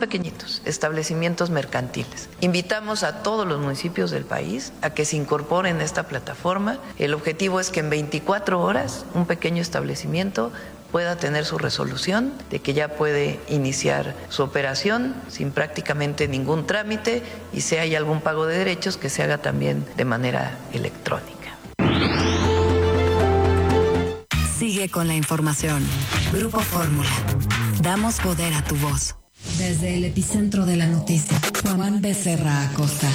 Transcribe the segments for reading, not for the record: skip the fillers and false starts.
pequeñitos, establecimientos mercantiles. Invitamos a todos los municipios del país a que se incorporen a esta plataforma. El objetivo es que en 24 horas un pequeño establecimiento pueda tener su resolución de que ya puede iniciar su operación sin prácticamente ningún trámite, y si hay algún pago de derechos que se haga también de manera electrónica. Sigue con la información. Grupo Fórmula. Damos poder a tu voz. Desde el epicentro de la noticia, Juan Becerra Acosta.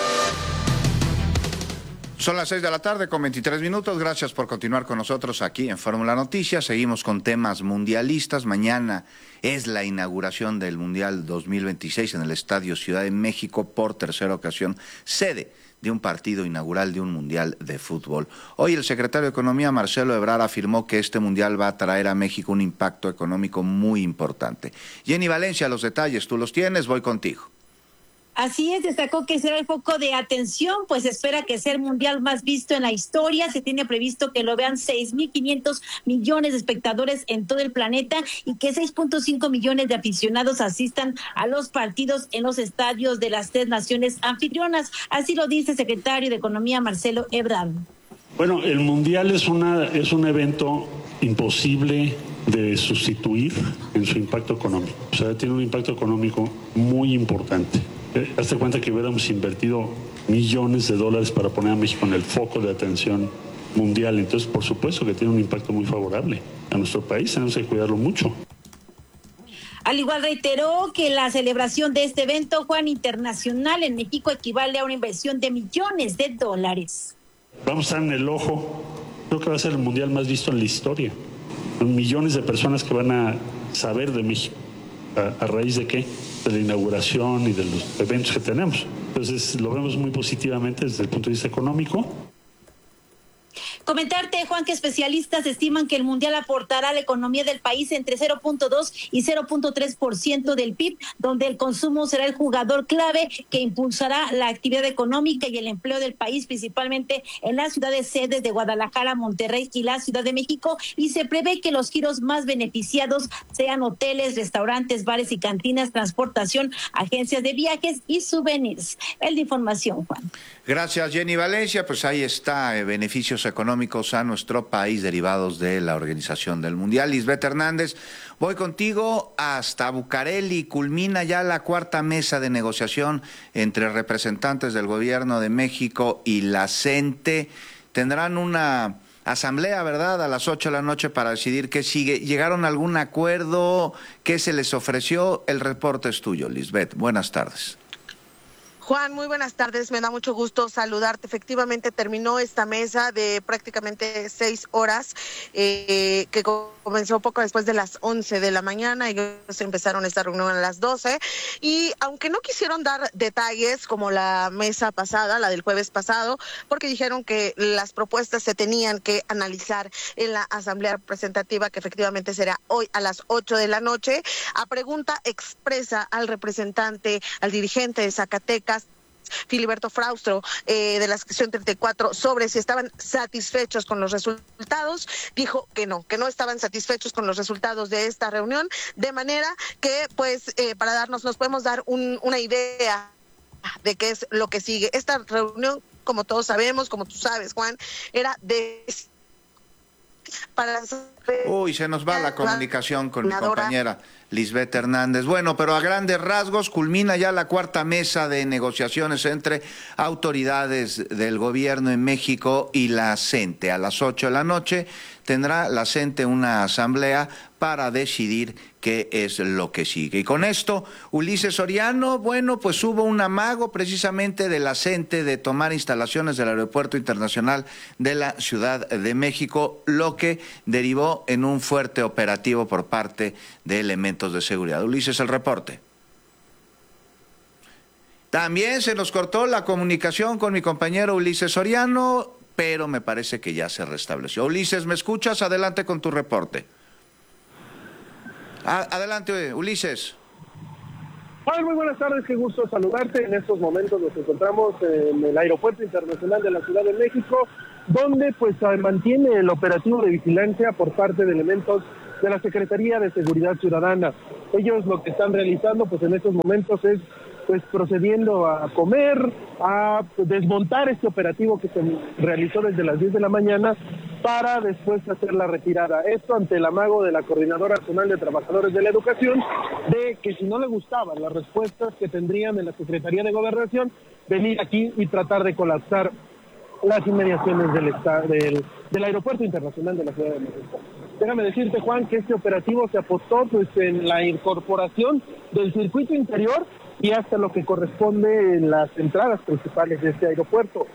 Son las 6:23 p.m. Gracias por continuar con nosotros aquí en Fórmula Noticias. Seguimos con temas mundialistas. Mañana es la inauguración del Mundial 2026 en el Estadio Ciudad de México, por tercera ocasión, sede de un partido inaugural de un Mundial de fútbol. Hoy el secretario de Economía, Marcelo Ebrard, afirmó que este Mundial va a traer a México un impacto económico muy importante. Jenny Valencia, los detalles, tú los tienes, voy contigo. Así es, destacó que será el foco de atención, pues espera que sea el mundial más visto en la historia. Se tiene previsto que lo vean 6.500 millones de espectadores en todo el planeta y que 6.5 millones de aficionados asistan a los partidos en los estadios de las 3 naciones anfitrionas. Así lo dice el secretario de Economía, Marcelo Ebrard. Bueno, el mundial es un evento imposible de sustituir en su impacto económico. O sea, tiene un impacto económico muy importante. Hazte cuenta que hubiéramos invertido millones de dólares para poner a México en el foco de atención mundial. Entonces, por supuesto que tiene un impacto muy favorable a nuestro país. Tenemos que cuidarlo mucho. Al igual reiteró que la celebración de este evento, Juan, internacional en México equivale a una inversión de millones de dólares. Vamos a estar en el ojo. Creo que va a ser el mundial más visto en la historia. Millones de personas que van a saber de México. ¿A raíz de qué? De la inauguración y de los eventos que tenemos. Entonces lo vemos muy positivamente desde el punto de vista económico. Comentarte, Juan, que especialistas estiman que el mundial aportará a la economía del país entre 0.2 y 0.3% del PIB, donde el consumo será el jugador clave que impulsará la actividad económica y el empleo del país, principalmente en las ciudades sedes de Guadalajara, Monterrey y la Ciudad de México, y se prevé que los giros más beneficiados sean hoteles, restaurantes, bares y cantinas, transportación, agencias de viajes y souvenirs. Es la información, Juan. Gracias, Jenny Valencia. Pues ahí está, beneficios económicos a nuestro país derivados de la organización del Mundial. Lisbeth Hernández, voy contigo hasta Bucareli. Culmina ya la 4ª mesa de negociación entre representantes del gobierno de México y la CENTE. Tendrán una asamblea, ¿verdad?, a las 8 de la noche para decidir qué sigue. ¿Llegaron a algún acuerdo? ¿Qué se les ofreció? El reporte es tuyo, Lisbeth. Buenas tardes. Juan, muy buenas tardes, me da mucho gusto saludarte. Efectivamente terminó esta mesa de prácticamente 6 horas, que comenzó poco después de las 11 de la mañana. Ellos empezaron esta reunión a las 12 y aunque no quisieron dar detalles como la mesa pasada, la del jueves pasado, porque dijeron que las propuestas se tenían que analizar en la asamblea representativa, que efectivamente será hoy a las 8 de la noche, a pregunta expresa al representante, al dirigente de Zacatecas, Filiberto Fraustro, de la sección 34, sobre si estaban satisfechos con los resultados, dijo que no estaban satisfechos con los resultados de esta reunión, de manera que, pues, nos podemos dar una idea de qué es lo que sigue. Esta reunión, como todos sabemos, como tú sabes, Juan, era de... se nos va la comunicación con mi compañera Lisbeth Hernández. Bueno, pero a grandes rasgos culmina ya la 4ª mesa de negociaciones entre autoridades del gobierno en México y la CENTE. A las 8 de la noche tendrá la CENTE una asamblea para decidir qué es lo que sigue. Y con esto, Ulises Soriano, bueno, pues hubo un amago precisamente de la CENTE de tomar instalaciones del Aeropuerto Internacional de la Ciudad de México, lo que derivó en un fuerte operativo por parte de elementos de seguridad. Ulises, el reporte. También se nos cortó la comunicación con mi compañero Ulises Soriano, pero me parece que ya se restableció. Ulises, ¿me escuchas? Adelante con tu reporte. Adelante, Ulises. Hola, muy buenas tardes, qué gusto saludarte. En estos momentos nos encontramos en el Aeropuerto Internacional de la Ciudad de México, donde pues mantiene el operativo de vigilancia por parte de elementos de la Secretaría de Seguridad Ciudadana. Ellos lo que están realizando pues en estos momentos es pues procediendo a comer, a desmontar este operativo que se realizó desde las 10 de la mañana para después hacer la retirada. Esto ante el amago de la Coordinadora Nacional de Trabajadores de la Educación de que si no le gustaban las respuestas que tendrían en la Secretaría de Gobernación, venir aquí y tratar de colapsar las inmediaciones del Aeropuerto Internacional de la Ciudad de México. Déjame decirte, Juan, que este operativo se apostó pues en la incorporación del circuito interior y hasta lo que corresponde en las entradas principales de este aeropuerto.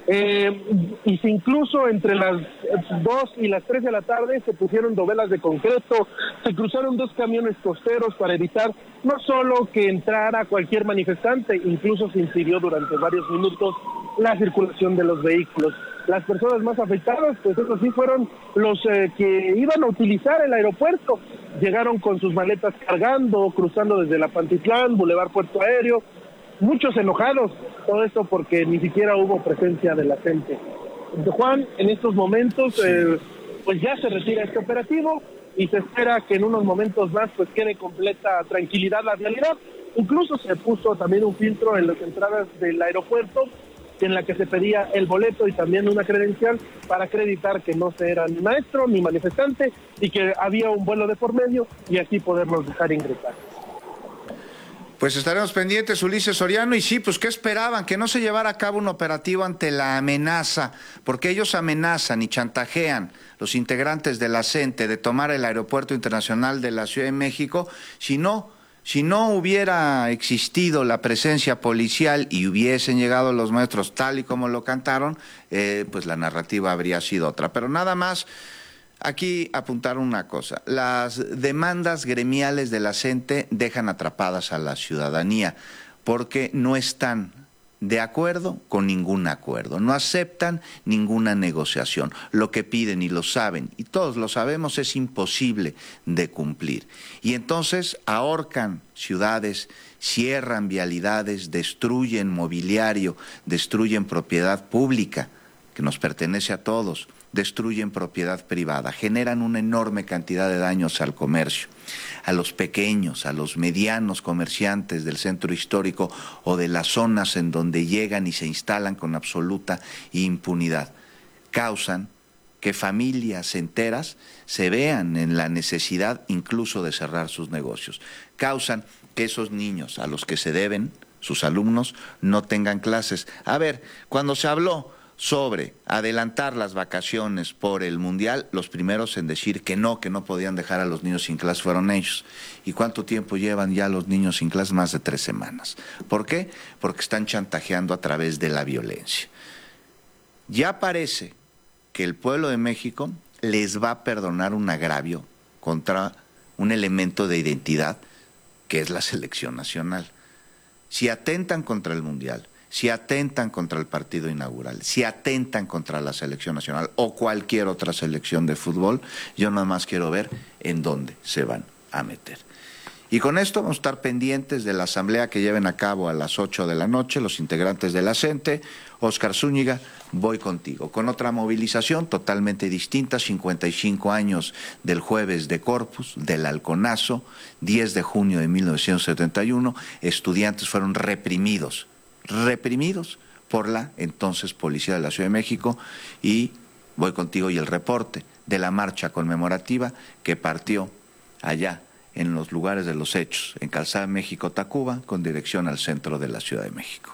Y si incluso entre las 2 y las 3 de la tarde se pusieron dovelas de concreto, se cruzaron 2 camiones costeros para evitar no solo que entrara cualquier manifestante, incluso se impidió durante varios minutos la circulación de los vehículos. Las personas más afectadas, pues eso sí, fueron los que iban a utilizar el aeropuerto. Llegaron con sus maletas cargando, cruzando desde la Pantitlán, Boulevard Puerto Aéreo, muchos enojados, todo esto porque ni siquiera hubo presencia de la gente. Entonces, Juan, en estos momentos, pues ya se retira este operativo y se espera que en unos momentos más pues quede completa tranquilidad la realidad. Incluso se puso también un filtro en las entradas del aeropuerto en la que se pedía el boleto y también una credencial para acreditar que no se era ni maestro ni manifestante y que había un vuelo de por medio y así poderlos dejar ingresar. Pues estaremos pendientes, Ulises Soriano, y sí, pues ¿qué esperaban? Que no se llevara a cabo un operativo ante la amenaza, porque ellos amenazan y chantajean los integrantes de la CENTE de tomar el Aeropuerto Internacional de la Ciudad de México, si no hubiera existido la presencia policial y hubiesen llegado los maestros tal y como lo cantaron, pues la narrativa habría sido otra. Pero nada más, aquí apuntar una cosa, las demandas gremiales de la CENTE dejan atrapadas a la ciudadanía porque no están de acuerdo con ningún acuerdo, no aceptan ninguna negociación. Lo que piden, y lo saben, y todos lo sabemos, es imposible de cumplir. Y entonces ahorcan ciudades, cierran vialidades, destruyen mobiliario, destruyen propiedad pública que nos pertenece a todos, destruyen propiedad privada, generan una enorme cantidad de daños al comercio, a los pequeños, a los medianos comerciantes del centro histórico o de las zonas en donde llegan y se instalan con absoluta impunidad. Causan que familias enteras se vean en la necesidad incluso de cerrar sus negocios. Causan que esos niños a los que se deben, sus alumnos, no tengan clases. A ver, cuando se habló sobre adelantar las vacaciones por el Mundial, los primeros en decir que no podían dejar a los niños sin clases fueron ellos. ¿Y cuánto tiempo llevan ya los niños sin clases? Más de 3 semanas. ¿Por qué? Porque están chantajeando a través de la violencia. Ya parece que el pueblo de México les va a perdonar un agravio contra un elemento de identidad que es la selección nacional. Si atentan contra el Mundial, si atentan contra el partido inaugural, si atentan contra la selección nacional o cualquier otra selección de fútbol, yo nada más quiero ver en dónde se van a meter. Y con esto vamos a estar pendientes de la asamblea que lleven a cabo a las 8 de la noche los integrantes de la CENTE. Óscar Zúñiga, voy contigo, con otra movilización totalmente distinta, 55 años del jueves de Corpus, del halconazo, 10 de junio de 1971, estudiantes fueron reprimidos por la entonces Policía de la Ciudad de México, y voy contigo y el reporte de la marcha conmemorativa que partió allá en los lugares de los hechos, en Calzada México-Tacuba, con dirección al centro de la Ciudad de México.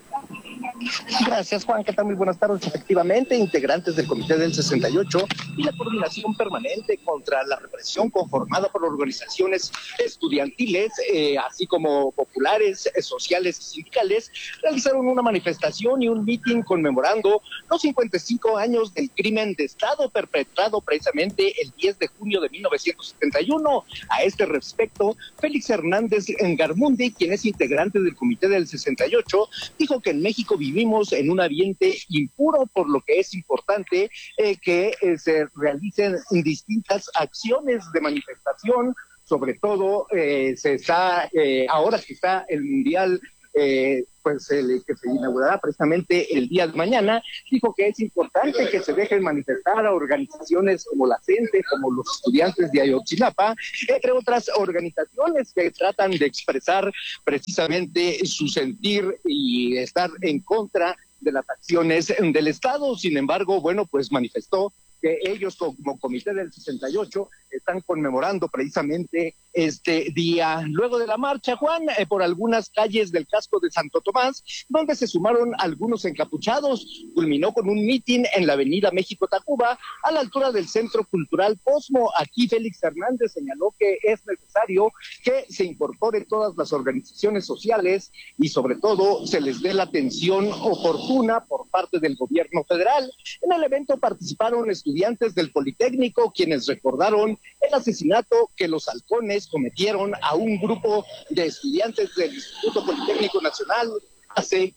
Gracias, Juan. ¿Qué tal? Muy buenas tardes. Efectivamente, integrantes del Comité del 68 y la Coordinación Permanente contra la Represión, conformada por organizaciones estudiantiles, así como populares, sociales y sindicales, realizaron una manifestación y un mitin conmemorando los 55 años del crimen de Estado perpetrado precisamente el 10 de junio de 1971. A este respecto, Félix Hernández Garmundi, quien es integrante del Comité del 68, dijo que en México vivimos en un ambiente impuro, por lo que es importante que se realicen distintas acciones de manifestación. Sobre todo ahora que está el Mundial el que se inaugurará precisamente el día de mañana, dijo que es importante que se dejen manifestar a organizaciones como la CENTE, como los estudiantes de Ayotzinapa, entre otras organizaciones que tratan de expresar precisamente su sentir y estar en contra de las acciones del Estado. Sin embargo, pues manifestó que ellos como Comité del 68 están conmemorando precisamente este día. Luego de la marcha, Juan, por algunas calles del casco de Santo Tomás, donde se sumaron algunos encapuchados, culminó con un mitin en la avenida México-Tacuba, a la altura del Centro Cultural Cosmo. Aquí Félix Hernández señaló que es necesario que se incorporen todas las organizaciones sociales y sobre todo se les dé la atención oportuna por parte del gobierno federal. En el evento participaron estudiantes del Politécnico, quienes recordaron el asesinato que los halcones cometieron a un grupo de estudiantes del Instituto Politécnico Nacional hace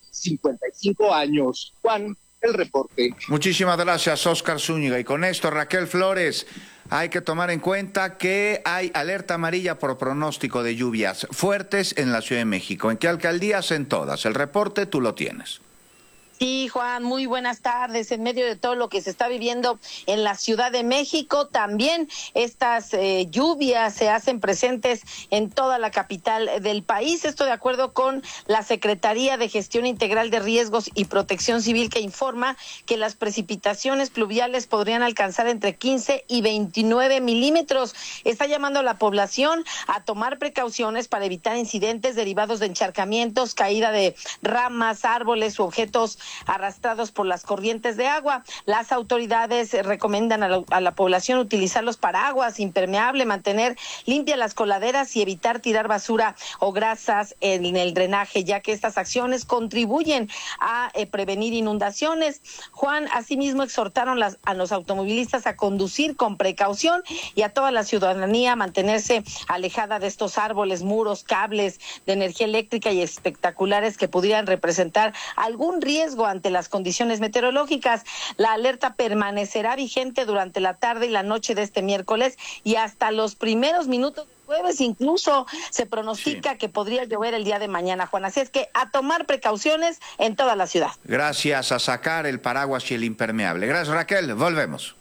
55 años. Juan, el reporte. Muchísimas gracias, Óscar Zúñiga. Y con esto, Raquel Flores, hay que tomar en cuenta que hay alerta amarilla por pronóstico de lluvias fuertes en la Ciudad de México. ¿En qué alcaldías? En todas. El reporte tú lo tienes. Sí, Juan, muy buenas tardes. En medio de todo lo que se está viviendo en la Ciudad de México, también estas lluvias se hacen presentes en toda la capital del país. Esto de acuerdo con la Secretaría de Gestión Integral de Riesgos y Protección Civil, que informa que las precipitaciones pluviales podrían alcanzar entre 15 y 29 milímetros. Está llamando a la población a tomar precauciones para evitar incidentes derivados de encharcamientos, caída de ramas, árboles u objetos arrastrados por las corrientes de agua. Las autoridades recomiendan a la población utilizar los paraguas impermeables, mantener limpias las coladeras y evitar tirar basura o grasas en el drenaje, ya que estas acciones contribuyen a prevenir inundaciones. Juan, asimismo exhortaron a los automovilistas a conducir con precaución y a toda la ciudadanía a mantenerse alejada de estos árboles, muros, cables de energía eléctrica y espectaculares que pudieran representar algún riesgo ante las condiciones meteorológicas. La alerta permanecerá vigente durante la tarde y la noche de este miércoles y hasta los primeros minutos del jueves. Incluso se pronostica que podría llover el día de mañana, Juan. Así es que a tomar precauciones en toda la ciudad. Gracias, a sacar el paraguas y el impermeable. Gracias, Raquel. Volvemos.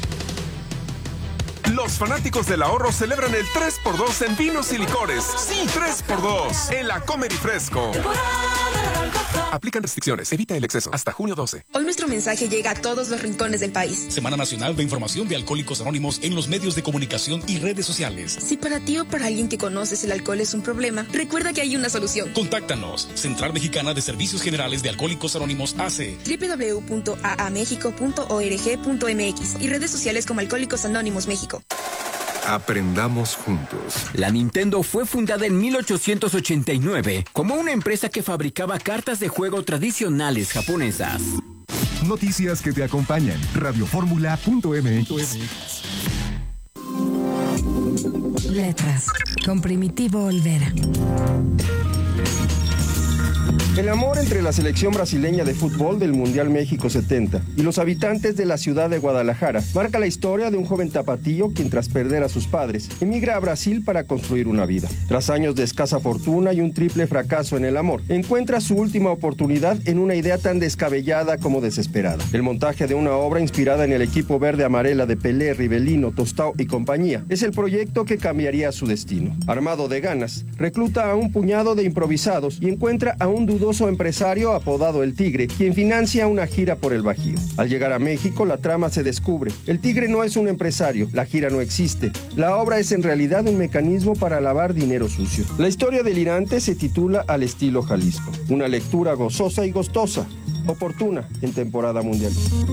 Los fanáticos del ahorro celebran el 3x2 en vinos y licores. Sí, 3x2 en la Comer y Fresco. Aplican restricciones. Evita el exceso. Hasta junio 12. Hoy nuestro mensaje llega a todos los rincones del país. Semana Nacional de Información de Alcohólicos Anónimos en los medios de comunicación y redes sociales. Si para ti o para alguien que conoces el alcohol es un problema, recuerda que hay una solución. Contáctanos. Central Mexicana de Servicios Generales de Alcohólicos Anónimos AC. www.aamexico.org.mx y redes sociales como Alcohólicos Anónimos México. Aprendamos juntos. La Nintendo fue fundada en 1889 como una empresa que fabricaba cartas de juego tradicionales japonesas. Noticias que te acompañan. Radioformula.mx. Letras con Primitivo Olvera. El amor entre la selección brasileña de fútbol del Mundial México 70 y los habitantes de la ciudad de Guadalajara marca la historia de un joven tapatío quien, tras perder a sus padres, emigra a Brasil para construir una vida. Tras años de escasa fortuna y un triple fracaso en el amor, encuentra su última oportunidad en una idea tan descabellada como desesperada. El montaje de una obra inspirada en el equipo verde-amarela de Pelé, Rivelino, Tostao y compañía es el proyecto que cambiaría su destino. Armado de ganas, recluta a un puñado de improvisados y encuentra a un dudoso empresario apodado El Tigre, quien financia una gira por el Bajío. Al llegar a México, la trama se descubre. El Tigre no es un empresario, la gira no existe. La obra es en realidad un mecanismo para lavar dinero sucio. La historia delirante se titula Al estilo Jalisco. Una lectura gozosa y gustosa, oportuna en temporada mundial.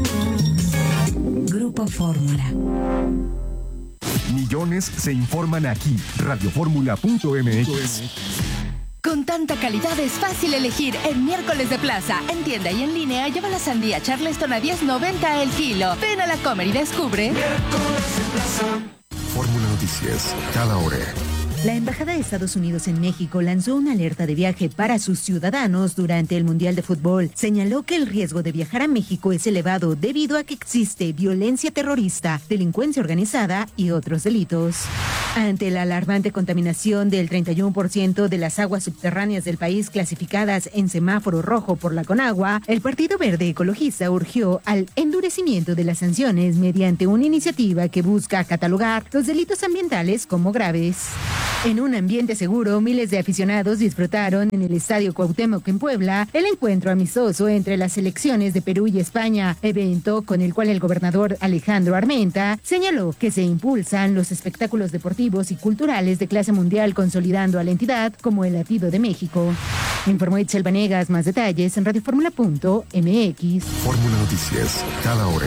Grupo Fórmula. Millones se informan aquí. Radioformula.mx. Con tanta calidad es fácil elegir en Miércoles de Plaza. En tienda y en línea lleva la sandía Charleston a $10.90 el kilo. Ven a la Comer y descubre. Miércoles de Plaza. Fórmula Noticias, cada hora. La Embajada de Estados Unidos en México lanzó una alerta de viaje para sus ciudadanos durante el Mundial de Fútbol. Señaló que el riesgo de viajar a México es elevado debido a que existe violencia terrorista, delincuencia organizada y otros delitos. Ante la alarmante contaminación del 31% de las aguas subterráneas del país clasificadas en semáforo rojo por la Conagua, el Partido Verde Ecologista urgió al endurecimiento de las sanciones mediante una iniciativa que busca catalogar los delitos ambientales como graves. En un ambiente seguro, miles de aficionados disfrutaron en el Estadio Cuauhtémoc en Puebla el encuentro amistoso entre las selecciones de Perú y España, evento con el cual el gobernador Alejandro Armenta señaló que se impulsan los espectáculos deportivos y culturales de clase mundial, consolidando a la entidad como el latido de México. Informó Itzel Vanegas. Más detalles en radioformula.mx. Fórmula Noticias, cada hora.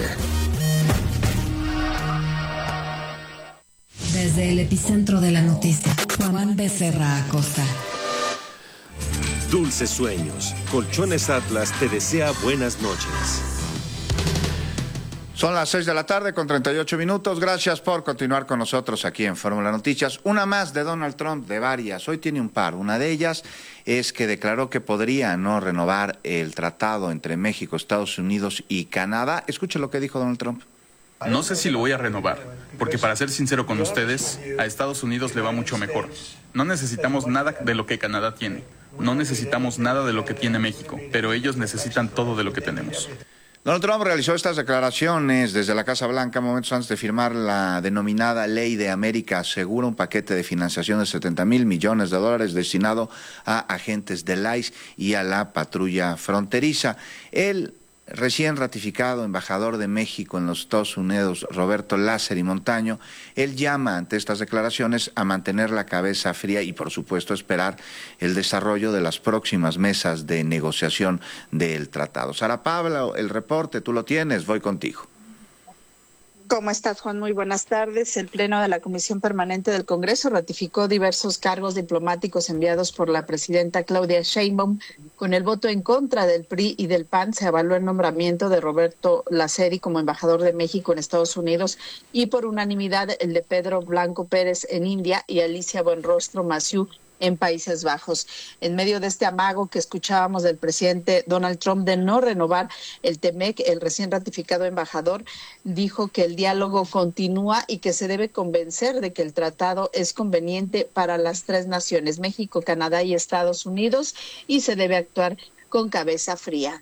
Desde el epicentro de la noticia, Juan Becerra Acosta. Dulces sueños. Colchones Atlas te desea buenas noches. Son las 6 de la tarde con 38 minutos. Gracias por continuar con nosotros aquí en Fórmula Noticias. Una más de Donald Trump, de varias. Hoy tiene un par. Una de ellas es que declaró que podría no renovar el tratado entre México, Estados Unidos y Canadá. Escuche lo que dijo Donald Trump. No sé si lo voy a renovar, porque para ser sincero con ustedes, a Estados Unidos le va mucho mejor. No necesitamos nada de lo que Canadá tiene. No necesitamos nada de lo que tiene México, pero ellos necesitan todo de lo que tenemos. Donald Trump realizó estas declaraciones desde la Casa Blanca momentos antes de firmar la denominada Ley de América Segura, un paquete de financiación de $70 mil millones destinado a agentes del ICE y a la patrulla fronteriza. El recién ratificado embajador de México en los Estados Unidos, Roberto Lázaro Montaño, él llama ante estas declaraciones a mantener la cabeza fría y, por supuesto, esperar el desarrollo de las próximas mesas de negociación del tratado. Sara Pablo, el reporte, tú lo tienes, voy contigo. ¿Cómo estás, Juan? Muy buenas tardes. El Pleno de la Comisión Permanente del Congreso ratificó diversos cargos diplomáticos enviados por la presidenta Claudia Sheinbaum. Con el voto en contra del PRI y del PAN se avaló el nombramiento de Roberto Lázaro como embajador de México en Estados Unidos y por unanimidad el de Pedro Blanco Pérez en India y Alicia Buenrostro Massieu en Países Bajos. En medio de este amago que escuchábamos del presidente Donald Trump de no renovar el TEMEC, el recién ratificado embajador dijo que el diálogo continúa y que se debe convencer de que el tratado es conveniente para las tres naciones, México, Canadá y Estados Unidos, y se debe actuar con cabeza fría.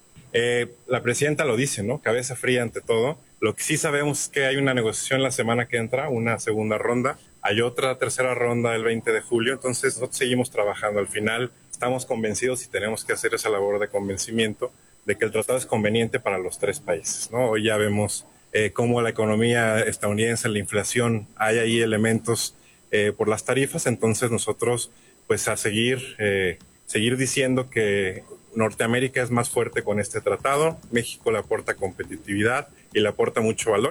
La presidenta lo dice, ¿no? Cabeza fría ante todo. Lo que sí sabemos es que hay una negociación la semana que entra, una segunda ronda. Hay otra tercera ronda el 20 de julio, entonces nosotros seguimos trabajando. Al final estamos convencidos y tenemos que hacer esa labor de convencimiento de que el tratado es conveniente para los tres países, ¿no? Hoy ya vemos cómo la economía estadounidense, la inflación, hay ahí elementos por las tarifas, entonces nosotros pues a seguir diciendo que Norteamérica es más fuerte con este tratado, México le aporta competitividad y le aporta mucho valor.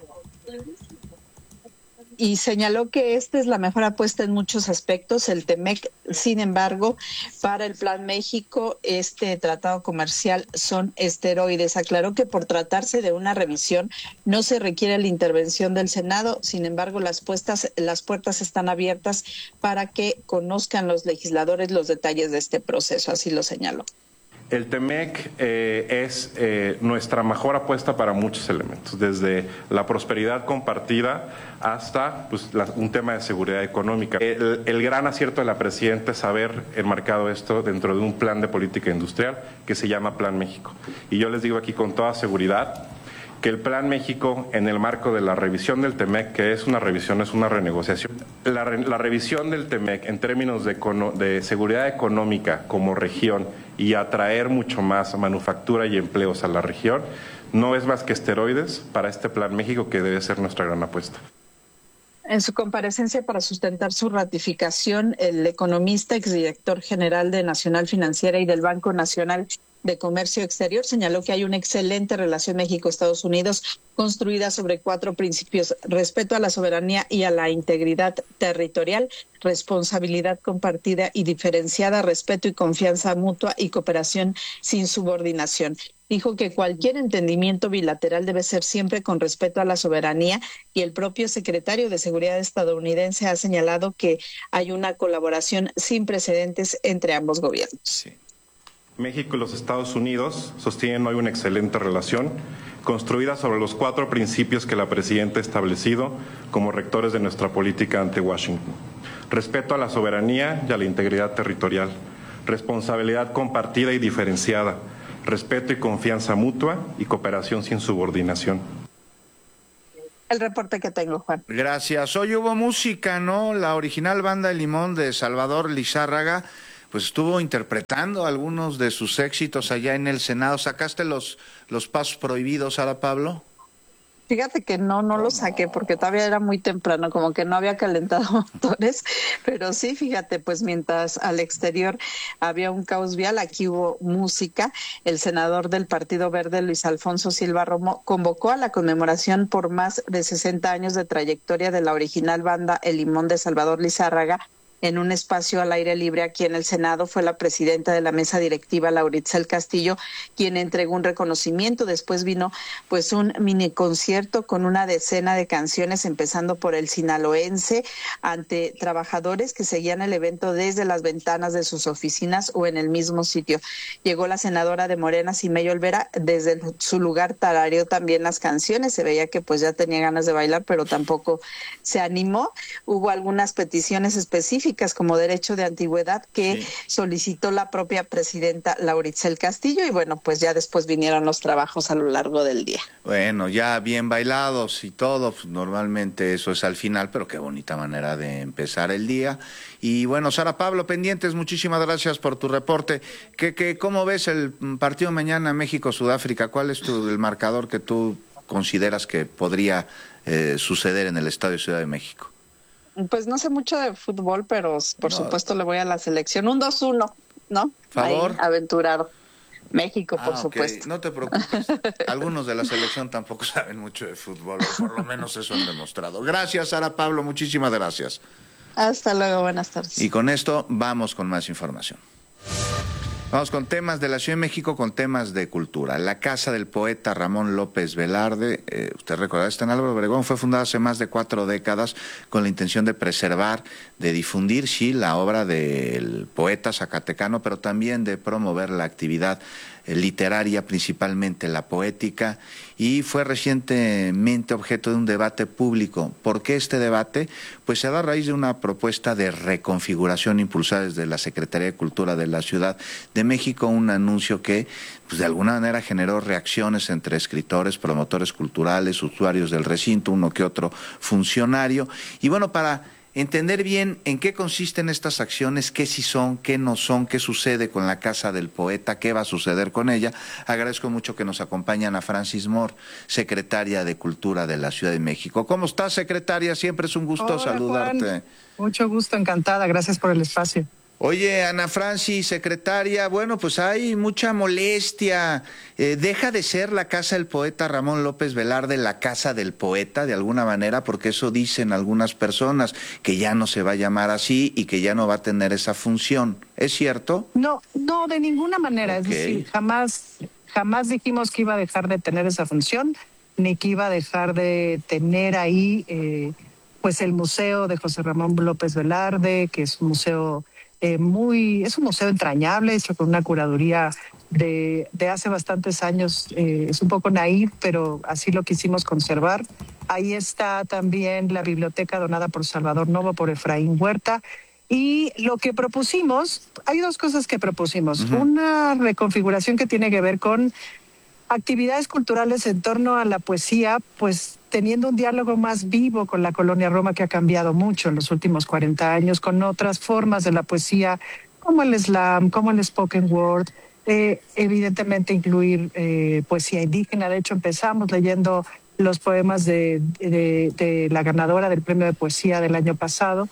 Y señaló que esta es la mejor apuesta en muchos aspectos, el TEMEC. Sin embargo, para el Plan México, este tratado comercial son esteroides. Aclaró que por tratarse de una revisión no se requiere la intervención del Senado. Sin embargo, las puertas están abiertas para que conozcan los legisladores los detalles de este proceso. Así lo señaló. El TEMEC es nuestra mejor apuesta para muchos elementos, desde la prosperidad compartida hasta un tema de seguridad económica. El gran acierto de la presidenta es haber enmarcado esto dentro de un plan de política industrial que se llama Plan México. Y yo les digo aquí con toda seguridad que el Plan México, en el marco de la revisión del TEMEC, que es una revisión, es una renegociación, la revisión del TEMEC en términos de seguridad económica como región y atraer mucho más manufactura y empleos a la región, no es más que esteroides para este Plan México que debe ser nuestra gran apuesta. En su comparecencia para sustentar su ratificación, el economista, exdirector general de Nacional Financiera y del Banco Nacional de Comercio Exterior, señaló que hay una excelente relación México-Estados Unidos construida sobre 4 principios: respeto a la soberanía y a la integridad territorial, responsabilidad compartida y diferenciada, respeto y confianza mutua y cooperación sin subordinación. Dijo que cualquier entendimiento bilateral debe ser siempre con respeto a la soberanía, y el propio secretario de Seguridad estadounidense ha señalado que hay una colaboración sin precedentes entre ambos gobiernos. Sí. México y los Estados Unidos sostienen hoy una excelente relación, construida sobre los 4 principios que la presidenta ha establecido como rectores de nuestra política ante Washington: respeto a la soberanía y a la integridad territorial, responsabilidad compartida y diferenciada, respeto y confianza mutua y cooperación sin subordinación. El reporte que tengo, Juan. Gracias. Hoy hubo música, ¿no? La original banda El Limón de Salvador Lizárraga, pues estuvo interpretando algunos de sus éxitos allá en el Senado. ¿Sacaste los pasos prohibidos, Sara Pablo? Fíjate que no lo saqué porque todavía era muy temprano, como que no había calentado motores, pero sí, fíjate, pues mientras al exterior había un caos vial, aquí hubo música. El senador del Partido Verde, Luis Alfonso Silva Romo, convocó a la conmemoración por más de 60 años de trayectoria de la original banda El Limón de Salvador Lizárraga. En un espacio al aire libre aquí en el Senado fue la presidenta de la mesa directiva, Lauritzel Castillo, quien entregó un reconocimiento. Después vino pues un mini concierto con una decena de canciones, empezando por el sinaloense, ante trabajadores que seguían el evento desde las ventanas de sus oficinas o en el mismo sitio. Llegó la senadora de Morena, Simeyo Olvera, desde su lugar tarareó también las canciones. Se veía que pues ya tenía ganas de bailar, pero tampoco se animó. Hubo algunas peticiones específicas como derecho de antigüedad que solicitó la propia presidenta Lauritzel Castillo, y bueno, pues ya después vinieron los trabajos a lo largo del día. Bueno, ya bien bailados y todo, pues normalmente eso es al final, pero qué bonita manera de empezar el día. Y bueno, Sara Pablo, pendientes, muchísimas gracias por tu reporte. ¿Cómo ves el partido mañana México-Sudáfrica? ¿Cuál es el marcador que tú consideras que podría suceder en el Estadio Ciudad de México? Pues no sé mucho de fútbol, pero por supuesto le voy a la selección. Un 2-1, ¿no? ¿Favor? Ahí, aventurado. México, por supuesto. No te preocupes. Algunos de la selección tampoco saben mucho de fútbol, o por lo menos eso han demostrado. Gracias, Sara Pablo, muchísimas gracias. Hasta luego, buenas tardes. Y con esto vamos con más información. Vamos con temas de la Ciudad de México, con temas de cultura. La casa del poeta Ramón López Velarde, usted recordará, está en Álvaro Obregón, fue fundada hace más de 4 décadas con la intención de preservar, de difundir, sí, la obra del poeta zacatecano, pero también de promover la actividad literaria, principalmente la poética, y fue recientemente objeto de un debate público. ¿Por qué este debate? Pues se da a raíz de una propuesta de reconfiguración impulsada desde la Secretaría de Cultura de la Ciudad de México, un anuncio que pues de alguna manera generó reacciones entre escritores, promotores culturales, usuarios del recinto, uno que otro funcionario. Y bueno, para entender bien en qué consisten estas acciones, qué sí son, qué no son, qué sucede con la Casa del Poeta, qué va a suceder con ella. Agradezco mucho que nos acompañe Ana Francis Moore, secretaria de Cultura de la Ciudad de México. ¿Cómo estás, secretaria? Siempre es un gusto saludarte. Juan. Mucho gusto, encantada. Gracias por el espacio. Oye, Ana Francis, secretaria, bueno, pues hay mucha molestia. Deja de ser la Casa del Poeta Ramón López Velarde la Casa del Poeta, de alguna manera, porque eso dicen algunas personas, que ya no se va a llamar así y que ya no va a tener esa función. ¿Es cierto? No, de ninguna manera. Okay. Es decir, jamás dijimos que iba a dejar de tener esa función, ni que iba a dejar de tener ahí pues el museo de José Ramón López Velarde, que es un museo es un museo entrañable, hecho con una curaduría de hace bastantes años. Es un poco naif, pero así lo quisimos conservar. Ahí está también la biblioteca donada por Salvador Novo, por Efraín Huerta. Y lo que propusimos, hay 2 cosas que propusimos. Una reconfiguración que tiene que ver con actividades culturales en torno a la poesía, pues teniendo un diálogo más vivo con la colonia Roma, que ha cambiado mucho en los últimos 40 años, con otras formas de la poesía, como el slam, como el spoken word, evidentemente incluir poesía indígena. De hecho, empezamos leyendo los poemas de la ganadora del premio de poesía del año pasado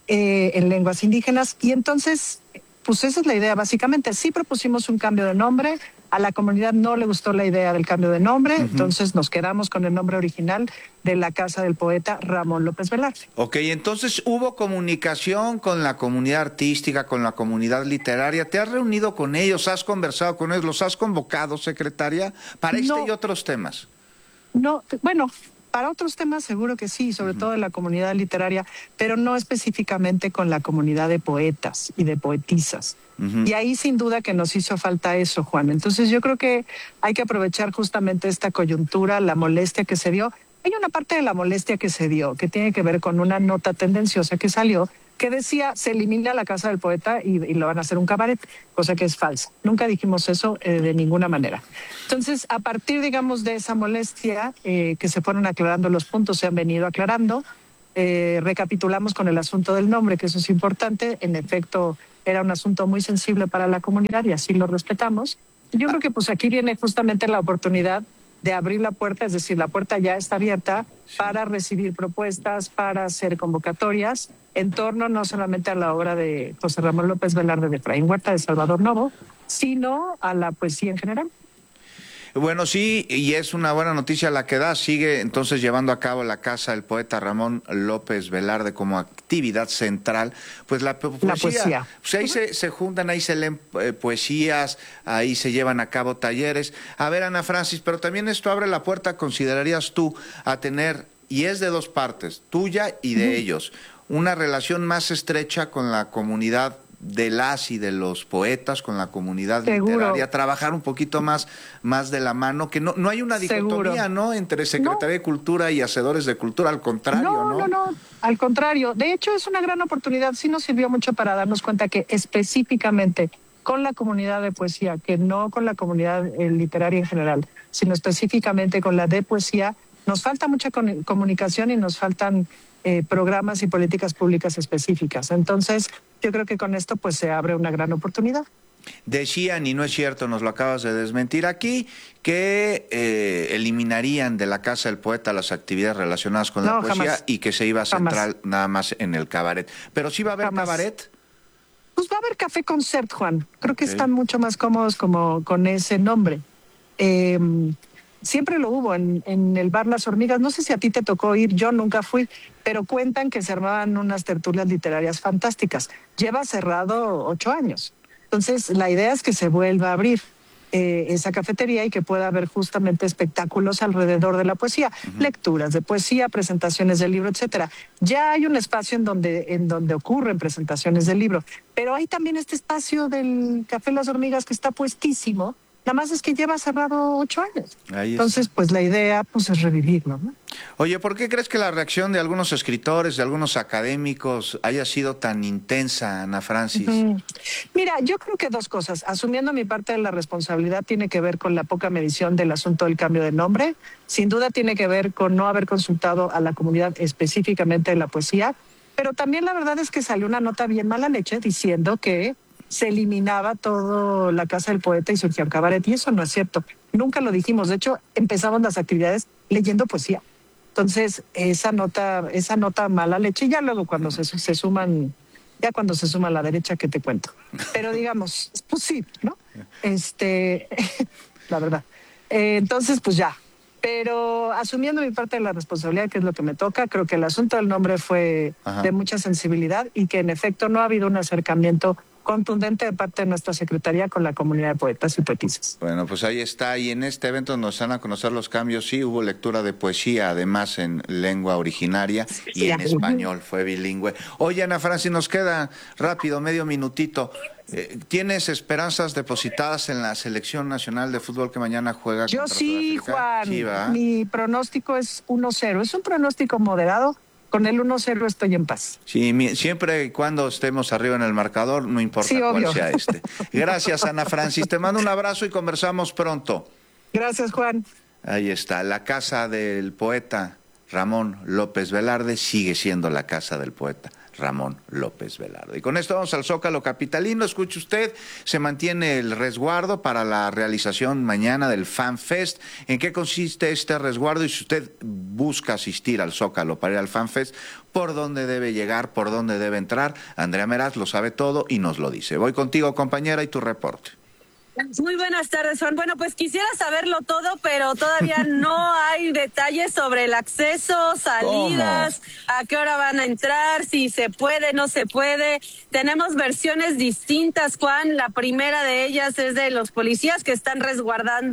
en lenguas indígenas, y entonces pues esa es la idea básicamente. Sí propusimos un cambio de nombre. A la comunidad no le gustó la idea del cambio de nombre, entonces nos quedamos con el nombre original de la Casa del Poeta Ramón López Velarde. Ok, entonces hubo comunicación con la comunidad artística, con la comunidad literaria. ¿Te has reunido con ellos? ¿Has conversado con ellos? ¿Los has convocado, secretaria, para este y otros temas? No, bueno, Para otros temas seguro que sí, sobre todo en la comunidad literaria, pero no específicamente con la comunidad de poetas y de poetisas. Y ahí sin duda que nos hizo falta eso, Juan. Entonces yo creo que hay que aprovechar justamente esta coyuntura, la molestia que se dio. Hay una parte de la molestia que se dio que tiene que ver con una nota tendenciosa que salió que decía se elimina la casa del poeta y lo van a hacer un cabaret, cosa que es falsa. Nunca dijimos eso de ninguna manera. Entonces, a partir, digamos, de esa molestia que se fueron aclarando los puntos, se han venido aclarando, recapitulamos con el asunto del nombre, que eso es importante. En efecto, era un asunto muy sensible para la comunidad y así lo respetamos. Yo creo que pues aquí viene justamente la oportunidad de abrir la puerta, es decir, la puerta ya está abierta para recibir propuestas, para hacer convocatorias en torno no solamente a la obra de José Ramón López Velarde, de Efraín Huerta, de Salvador Novo, sino a la poesía en general. Bueno, sí, y es una buena noticia la que da. Sigue entonces llevando a cabo la Casa del Poeta Ramón López Velarde como actividad central. Pues la poesía. Pues ahí se juntan, ahí se leen poesías, ahí se llevan a cabo talleres. A ver, Ana Francis, pero también esto abre la puerta, ¿considerarías tú, a tener, y es de dos partes, tuya y de ellos, una relación más estrecha con la comunidad de las y de los poetas, con la comunidad literaria, trabajar un poquito más de la mano, que no hay una dicotomía, ¿no?, entre Secretaría de Cultura y Hacedores de Cultura, al contrario, No, al contrario. De hecho, es una gran oportunidad, sí nos sirvió mucho para darnos cuenta que específicamente con la comunidad de poesía, que no con la comunidad literaria en general, sino específicamente con la de poesía, nos falta mucha comunicación y nos faltan programas y políticas públicas específicas. Entonces, yo creo que con esto pues se abre una gran oportunidad. Decían, y no es cierto, nos lo acabas de desmentir aquí, que eliminarían de la Casa del Poeta las actividades relacionadas con la poesía jamás. Y que se iba a centrar nada más en el cabaret. ¿Pero sí va a haber cabaret? Pues va a haber café concert, Juan. Creo que están mucho más cómodos como con ese nombre. Siempre lo hubo en el bar Las Hormigas. No sé si a ti te tocó ir, yo nunca fui, pero cuentan que se armaban unas tertulias literarias fantásticas. Lleva cerrado 8 años. Entonces, la idea es que se vuelva a abrir esa cafetería y que pueda haber justamente espectáculos alrededor de la poesía, lecturas de poesía, presentaciones del libro, etcétera. Ya hay un espacio en donde ocurren presentaciones del libro, pero hay también este espacio del Café Las Hormigas que está puestísimo. Nada más es que lleva cerrado 8 años. Entonces, pues la idea pues es revivirlo, ¿no? Oye, ¿por qué crees que la reacción de algunos escritores, de algunos académicos haya sido tan intensa, Ana Francis? Mira, yo creo que dos cosas. Asumiendo mi parte de la responsabilidad, tiene que ver con la poca medición del asunto del cambio de nombre. Sin duda tiene que ver con no haber consultado a la comunidad específicamente de la poesía. Pero también la verdad es que salió una nota bien mala leche diciendo que se eliminaba todo la Casa del Poeta y surgía un cabaret, y eso no es cierto. Nunca lo dijimos. De hecho, empezamos las actividades leyendo poesía. Entonces, esa nota mala leche, y ya luego cuando se suman, ya cuando se suma la derecha, ¿qué te cuento? Pero digamos, pues sí, ¿no? La verdad. Entonces, pues ya. Pero asumiendo mi parte de la responsabilidad, que es lo que me toca, creo que el asunto del nombre fue de mucha sensibilidad y que en efecto no ha habido un acercamiento contundente de parte de nuestra Secretaría con la comunidad de poetas y poetisas. Bueno, pues ahí está. Y en este evento nos dan a conocer los cambios. Sí, hubo lectura de poesía, además en lengua originaria y en español, fue bilingüe. Oye, Ana Francis, nos queda rápido, medio minutito. ¿Tienes esperanzas depositadas en la Selección Nacional de Fútbol que mañana juega contra Sudáfrica? Juan. Sí, mi pronóstico es 1-0. Es un pronóstico moderado. Con el 1-0 estoy en paz. Sí, siempre y cuando estemos arriba en el marcador, no importa cuál sea este. Gracias, Ana Francis. Te mando un abrazo y conversamos pronto. Gracias, Juan. Ahí está. La Casa del Poeta Ramón López Velarde sigue siendo la Casa del Poeta Ramón López Velarde. Y con esto vamos al Zócalo capitalino. Escuche usted, se mantiene el resguardo para la realización mañana del Fan Fest. ¿En qué consiste este resguardo? Y si usted busca asistir al Zócalo para ir al Fan Fest, ¿por dónde debe llegar? ¿Por dónde debe entrar? Andrea Meraz lo sabe todo y nos lo dice. Voy contigo, compañera, y tu reporte. Muy buenas tardes, Juan. Bueno, pues quisiera saberlo todo, pero todavía no hay detalles sobre el acceso, salidas, a qué hora van a entrar, si se puede, no se puede. Tenemos versiones distintas, Juan. La primera de ellas es de los policías que están resguardando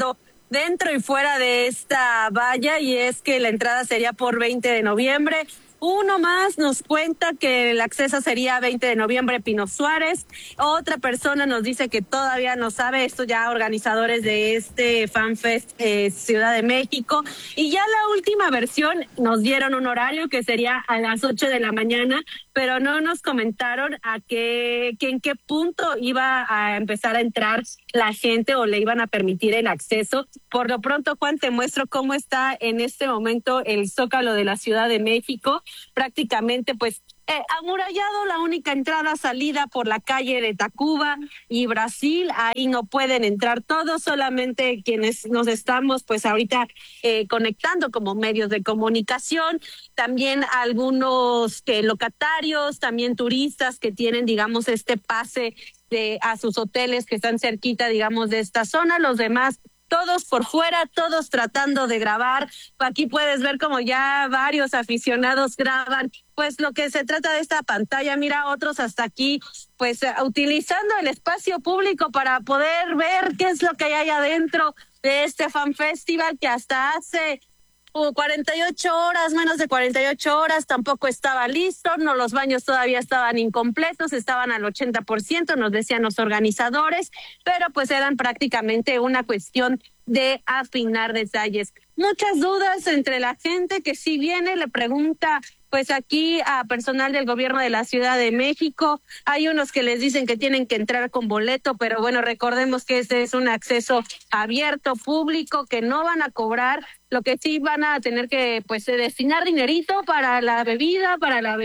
dentro y fuera de esta valla, y es que la entrada sería por 20 de noviembre. Uno más nos cuenta que el acceso sería 20 de noviembre, Pino Suárez. Otra persona nos dice que todavía no sabe, esto ya organizadores de este FanFest Ciudad de México. Y ya la última versión nos dieron un horario que sería a las 8 de la mañana, pero no nos comentaron en qué punto iba a empezar a entrar la gente o le iban a permitir el acceso. Por lo pronto, Juan, te muestro cómo está en este momento el Zócalo de la Ciudad de México. Prácticamente, pues, amurallado, la única salida por la calle de Tacuba y Brasil. Ahí no pueden entrar todos, solamente quienes nos estamos, pues, ahorita conectando como medios de comunicación. También algunos locatarios, también turistas que tienen, digamos, este pase a sus hoteles que están cerquita, digamos, de esta zona. Los demás, todos por fuera, todos tratando de grabar. Aquí puedes ver como ya varios aficionados graban, pues lo que se trata de esta pantalla. Mira, otros hasta aquí, pues utilizando el espacio público para poder ver qué es lo que hay adentro de este Fan Festival, que hasta hace 48 horas, menos de 48 horas, tampoco estaba listo, no, los baños todavía estaban incompletos, estaban al 80%, nos decían los organizadores, pero pues eran prácticamente una cuestión de afinar detalles. Muchas dudas entre la gente que si viene, le pregunta pues aquí a personal del gobierno de la Ciudad de México. Hay unos que les dicen que tienen que entrar con boleto, pero bueno, recordemos que este es un acceso abierto, público, que no van a cobrar. Lo que sí van a tener que pues destinar dinerito para la bebida,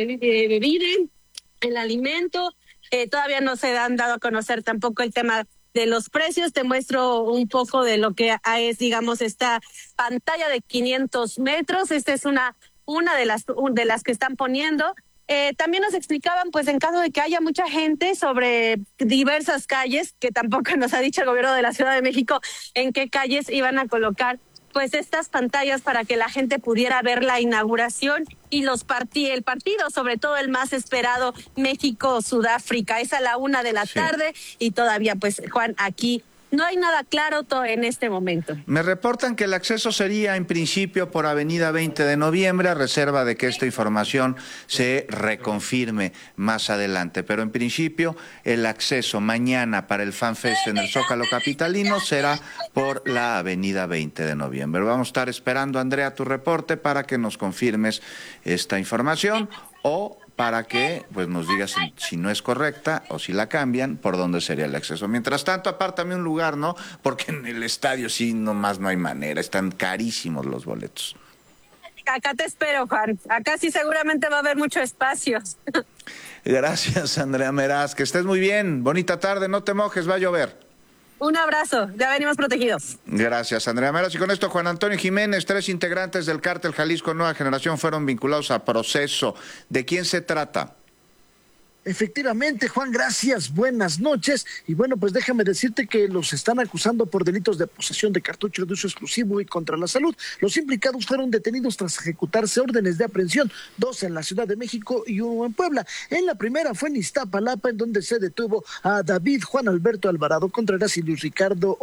el alimento. Todavía no se han dado a conocer tampoco el tema de los precios. Te muestro un poco de lo que es, digamos, esta pantalla de 500 metros. Esta es una de las que están poniendo. También nos explicaban, pues en caso de que haya mucha gente, sobre diversas calles, que tampoco nos ha dicho el gobierno de la Ciudad de México en qué calles iban a colocar pues estas pantallas para que la gente pudiera ver la inauguración y el partido, sobre todo el más esperado, México-Sudáfrica. Es a la 1 de la tarde y todavía, pues, Juan, aquí no hay nada claro en este momento. Me reportan que el acceso sería en principio por Avenida 20 de Noviembre, a reserva de que esta información se reconfirme más adelante. Pero en principio el acceso mañana para el FanFest en el Zócalo capitalino será por la Avenida 20 de Noviembre. Vamos a estar esperando, Andrea, tu reporte para que nos confirmes esta información o para que pues nos digas si no es correcta o si la cambian, por dónde sería el acceso. Mientras tanto, apártame un lugar, ¿no? Porque en el estadio sí, nomás no hay manera, están carísimos los boletos. Acá te espero, Juan. Acá sí seguramente va a haber mucho espacio. Gracias, Andrea Meraz. Que estés muy bien. Bonita tarde, no te mojes, va a llover. Un abrazo, ya venimos protegidos. Gracias, Andrea Meraz. Y con esto, Juan Antonio Jiménez, 3 integrantes del Cártel Jalisco Nueva Generación fueron vinculados a proceso. ¿De quién se trata? Efectivamente, Juan, gracias, buenas noches. Y bueno, pues déjame decirte que los están acusando por delitos de posesión de cartuchos de uso exclusivo y contra la salud. Los implicados fueron detenidos tras ejecutarse órdenes de aprehensión, 2 en la Ciudad de México y 1 en Puebla. En la primera fue en Iztapalapa, en donde se detuvo a David Juan Alberto Alvarado Contreras y Luis Ricardo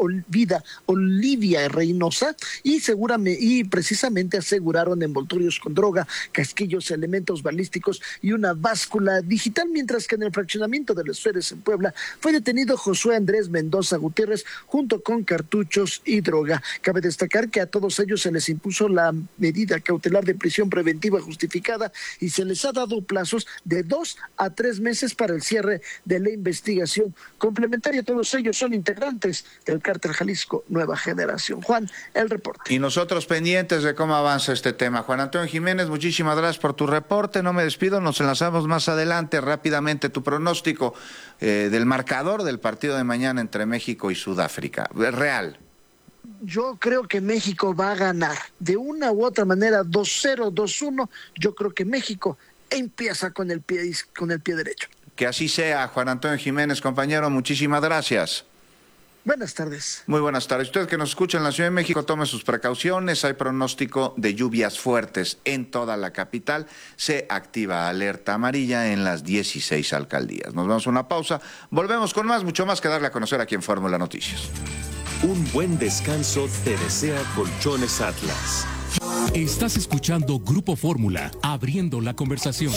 Olivia Reynosa, y precisamente aseguraron envoltorios con droga, casquillos, elementos balísticos y una báscula digital. Mientras que en el fraccionamiento de Los Férez en Puebla fue detenido Josué Andrés Mendoza Gutiérrez junto con cartuchos y droga. Cabe destacar que a todos ellos se les impuso la medida cautelar de prisión preventiva justificada y se les ha dado plazos de 2 a 3 meses para el cierre de la investigación complementaria. Todos ellos son integrantes del Cártel Jalisco Nueva Generación. Juan, el reporte. Y nosotros pendientes de cómo avanza este tema. Juan Antonio Jiménez, muchísimas gracias por tu reporte. No me despido, nos enlazamos más adelante. Rápidamente tu pronóstico del marcador del partido de mañana entre México y Sudáfrica. Real. Yo creo que México va a ganar de una u otra manera, 2-0, 2-1. Yo creo que México empieza con el pie derecho. Que así sea, Juan Antonio Jiménez, compañero, muchísimas gracias. Buenas tardes. Muy buenas tardes. Usted que nos escucha en la Ciudad de México, tome sus precauciones. Hay pronóstico de lluvias fuertes en toda la capital. Se activa alerta amarilla en las 16 alcaldías. Nos vamos a una pausa. Volvemos con mucho más que darle a conocer aquí en Fórmula Noticias. Un buen descanso te desea Colchones Atlas. Estás escuchando Grupo Fórmula, abriendo la conversación.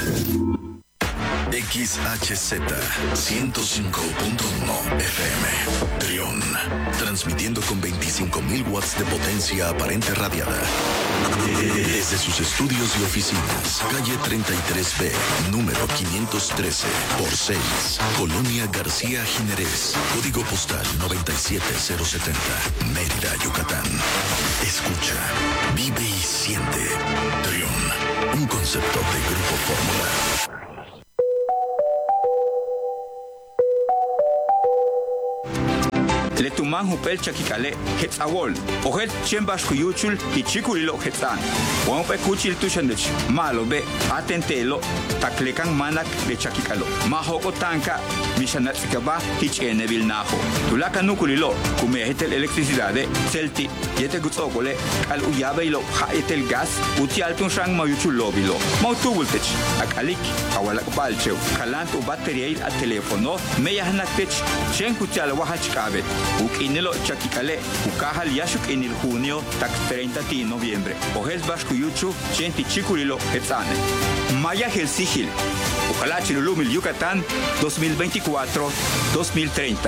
XHZ 105.1 FM Trión, transmitiendo con 25.000 watts de potencia aparente radiada desde sus estudios y oficinas, calle 33B, número 513 por 6, Colonia García Jiménez, código postal 97070, Mérida, Yucatán. Escucha, vive y siente. Trión, un concepto de Grupo Fórmula. Letuman hupel chakikale hetzawol ohet chembas kuyuchul hichikulilo hetzan wan pe kuchil tushandech malo be atentelo taklekan manak de chakikalo mahoko tanka mishanat sikaba hichene vilnaho tulaka nukulilo kumehetel electricidade celti yete gutsokole al uyabeilo haetel gas utialtun shang mayuchul lobilo mautubultech akalik awalak balcheu kalantu bateriail a telefono meyahnatech chen kutial wahachkabe Ukinelo chakikale, ukahal yashuk en el junio, tak 30 de noviembre. Ojes Bashkuyuchu, chenti chikulilo, etzane. Maya Helsigil, Ukalachilulumil Yucatán, 2024-2030.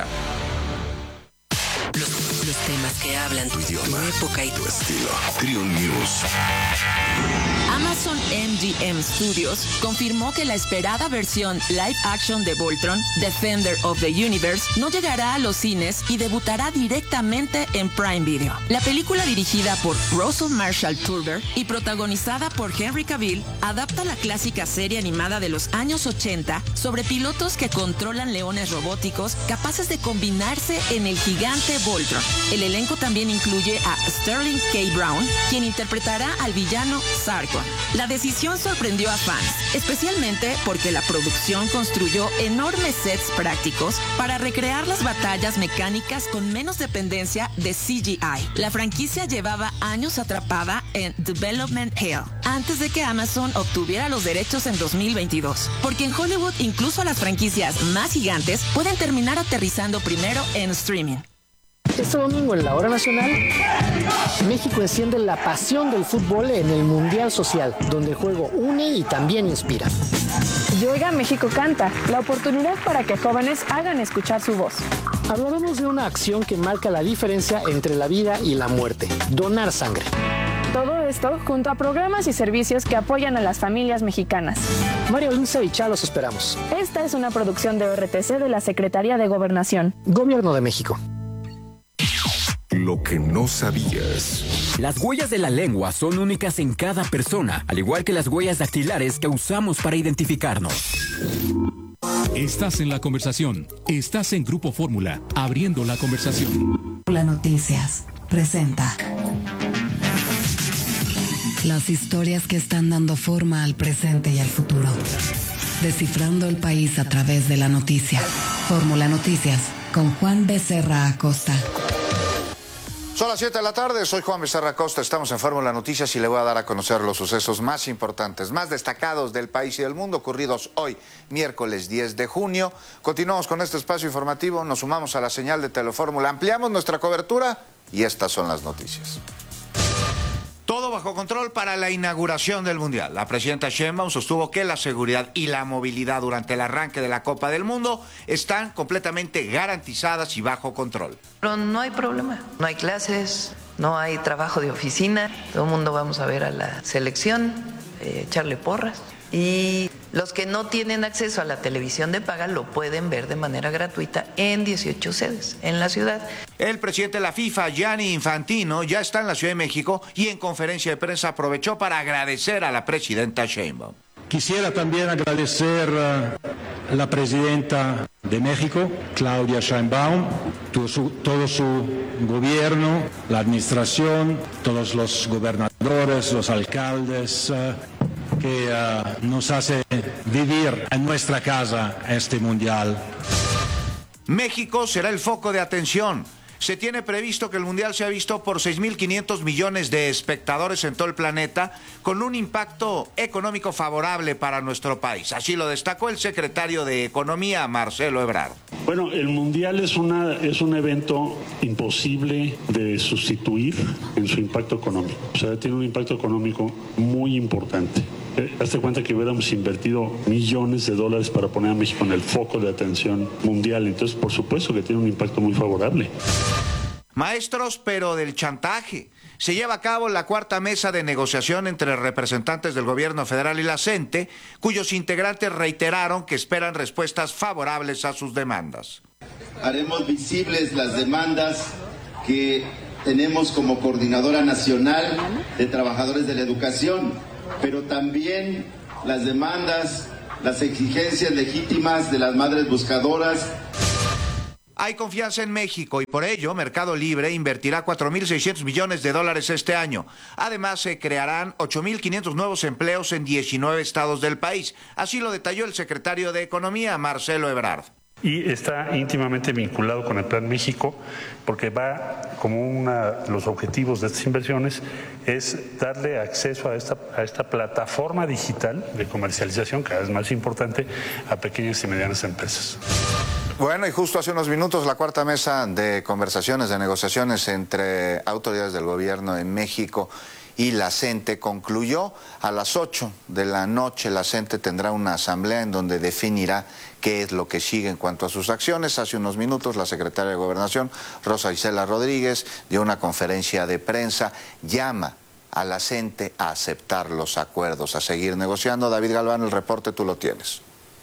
Los temas que hablan tu idioma, tu época y tu estilo. Trión News. Amazon MGM Studios confirmó que la esperada versión live action de Voltron, Defender of the Universe, no llegará a los cines y debutará directamente en Prime Video. La película, dirigida por Russell Marshall Turber y protagonizada por Henry Cavill, adapta la clásica serie animada de los años 80 sobre pilotos que controlan leones robóticos capaces de combinarse en el gigante Voltron. El elenco también incluye a Sterling K. Brown, quien interpretará al villano Sarkon. La decisión sorprendió a fans, especialmente porque la producción construyó enormes sets prácticos para recrear las batallas mecánicas con menos dependencia de CGI. La franquicia llevaba años atrapada en Development Hell antes de que Amazon obtuviera los derechos en 2022, porque en Hollywood incluso las franquicias más gigantes pueden terminar aterrizando primero en streaming. Este domingo en la Hora Nacional, México enciende la pasión del fútbol en el Mundial Social, donde el juego une y también inspira. Y Oiga México Canta, la oportunidad para que jóvenes hagan escuchar su voz. Hablaremos de una acción que marca la diferencia entre la vida y la muerte: donar sangre. Todo esto junto a programas y servicios que apoyan a las familias mexicanas. Mario Lince y Chá los esperamos. Esta es una producción de RTC de la Secretaría de Gobernación. Gobierno de México. Lo que no sabías. Las huellas de la lengua son únicas en cada persona, al igual que las huellas dactilares que usamos para identificarnos. Estás en la conversación. Estás en Grupo Fórmula, abriendo la conversación. La Noticias presenta las historias que están dando forma al presente y al futuro. Descifrando el país a través de la noticia. Fórmula Noticias con Juan Becerra Acosta. Son las 7 de la tarde, soy Juan Becerra Acosta, estamos en Fórmula Noticias y le voy a dar a conocer los sucesos más importantes, más destacados del país y del mundo ocurridos hoy, miércoles 10 de junio. Continuamos con este espacio informativo, nos sumamos a la señal de Telefórmula, ampliamos nuestra cobertura y estas son las noticias. Todo bajo control para la inauguración del Mundial. La presidenta Sheinbaum sostuvo que la seguridad y la movilidad durante el arranque de la Copa del Mundo están completamente garantizadas y bajo control. Pero no hay problema, no hay clases, no hay trabajo de oficina, todo el mundo vamos a ver a la selección, echarle porras. Y los que no tienen acceso a la televisión de paga lo pueden ver de manera gratuita en 18 sedes en la ciudad. El presidente de la FIFA, Gianni Infantino, ya está en la Ciudad de México y en conferencia de prensa aprovechó para agradecer a la presidenta Sheinbaum. Quisiera también agradecer a la presidenta de México, Claudia Sheinbaum, todo su gobierno, la administración, todos los gobernadores, los alcaldes, que nos hace vivir en nuestra casa este mundial. México será el foco de atención. Se tiene previsto que el Mundial sea visto por 6.500 millones de espectadores en todo el planeta, con un impacto económico favorable para nuestro país. Así lo destacó el secretario de Economía, Marcelo Ebrard. Bueno, el Mundial es un evento imposible de sustituir en su impacto económico. O sea, tiene un impacto económico muy importante. Hazte cuenta que hubiéramos invertido millones de dólares para poner a México en el foco de atención mundial. Entonces, por supuesto que tiene un impacto muy favorable. Maestros, pero del chantaje. Se lleva a cabo la cuarta mesa de negociación entre representantes del gobierno federal y la CENTE, cuyos integrantes reiteraron que esperan respuestas favorables a sus demandas. Haremos visibles las demandas que tenemos como Coordinadora Nacional de Trabajadores de la Educación, pero también las demandas, las exigencias legítimas de las madres buscadoras. Hay confianza en México y por ello Mercado Libre invertirá $4.600 millones este año. Además, se crearán 8.500 nuevos empleos en 19 estados del país. Así lo detalló el secretario de Economía, Marcelo Ebrard. Y está íntimamente vinculado con el Plan México, porque va como los objetivos de estas inversiones es darle acceso a esta plataforma digital de comercialización cada vez más importante a pequeñas y medianas empresas. Bueno, y justo hace unos minutos la cuarta mesa de conversaciones, de negociaciones entre autoridades del gobierno en México y la CENTE concluyó. A las 8 de la noche la CENTE tendrá una asamblea en donde definirá qué es lo que sigue en cuanto a sus acciones. Hace unos minutos la secretaria de Gobernación, Rosa Isela Rodríguez, dio una conferencia de prensa, llama a la CENTE a aceptar los acuerdos, a seguir negociando. David Galván, el reporte tú lo tienes.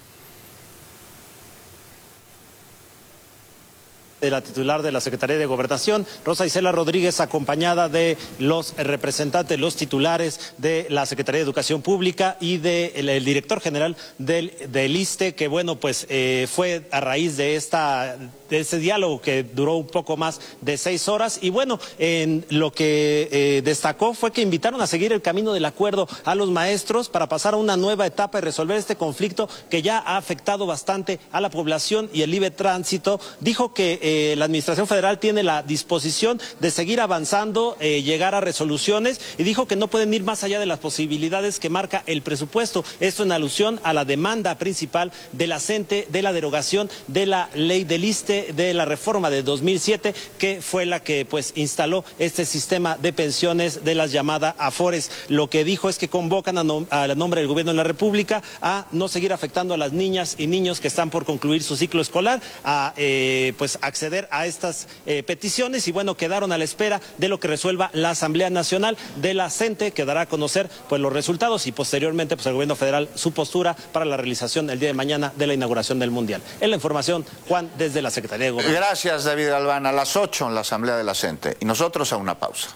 De la titular de la Secretaría de Gobernación, Rosa Isela Rodríguez, acompañada de los representantes, los titulares de la Secretaría de Educación Pública y del director general del ISSSTE, que bueno, pues fue a raíz de ese diálogo que duró un poco más de 6 horas. Y bueno, en lo que destacó fue que invitaron a seguir el camino del acuerdo a los maestros para pasar a una nueva etapa y resolver este conflicto que ya ha afectado bastante a la población y el libre tránsito. Dijo que la Administración Federal tiene la disposición de seguir avanzando, llegar a resoluciones, y dijo que no pueden ir más allá de las posibilidades que marca el presupuesto. Esto en alusión a la demanda principal de la CENTE de la derogación de la ley del ISSSTE, de la reforma de 2007, que fue la que pues instaló este sistema de pensiones de las llamadas AFORES. Lo que dijo es que convocan a nombre del Gobierno de la República a no seguir afectando a las niñas y niños que están por concluir su ciclo escolar, a pues acceder a estas peticiones, y bueno, quedaron a la espera de lo que resuelva la Asamblea Nacional de la CENTE, que dará a conocer pues los resultados y posteriormente pues el Gobierno Federal su postura para la realización el día de mañana de la inauguración del Mundial. En la información, Juan, desde la Secretaría de Gobierno. Gracias, David Galván. A las 8 en la Asamblea de la CENTE y nosotros a una pausa.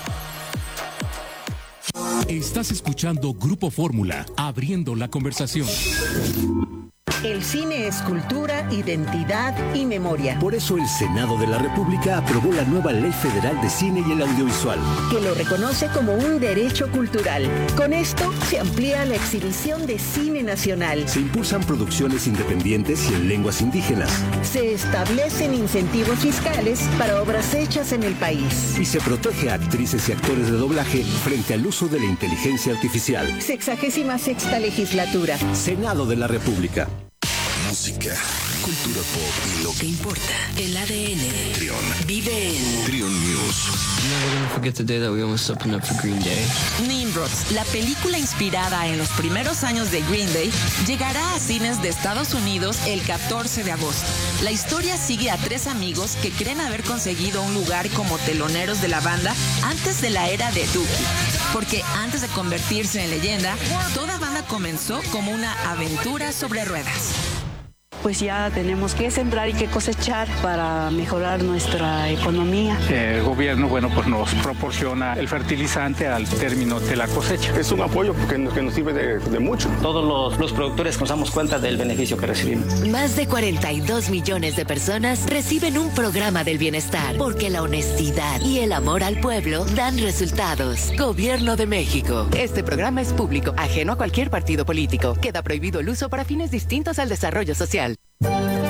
Estás escuchando Grupo Fórmula, abriendo la conversación. El cine es cultura, identidad y memoria. Por eso el Senado de la República aprobó la nueva Ley Federal de Cine y el Audiovisual, que lo reconoce como un derecho cultural. Con esto se amplía la exhibición de cine nacional. Se impulsan producciones independientes y en lenguas indígenas. Se establecen incentivos fiscales para obras hechas en el país. Y se protege a actrices y actores de doblaje frente al uso de la inteligencia artificial. 66ª legislatura. Senado de la República. Música, cultura pop y lo que importa. El ADN. Trión. Vive en Trión News. Never gonna forget the day that we almost opened up for Green Day. Nimrods, la película inspirada en los primeros años de Green Day, llegará a cines de Estados Unidos el 14 de agosto. La historia sigue a 3 amigos que creen haber conseguido un lugar como teloneros de la banda antes de la era de Dookie. Porque antes de convertirse en leyenda, toda banda comenzó como una aventura sobre ruedas. Pues ya tenemos que sembrar y que cosechar para mejorar nuestra economía. El gobierno, bueno, pues nos proporciona el fertilizante al término de la cosecha. Es un apoyo que nos sirve de mucho. Todos los productores nos damos cuenta del beneficio que recibimos. Más de 42 millones de personas reciben un programa del bienestar, porque la honestidad y el amor al pueblo dan resultados. Gobierno de México. Este programa es público, ajeno a cualquier partido político. Queda prohibido el uso para fines distintos al desarrollo social.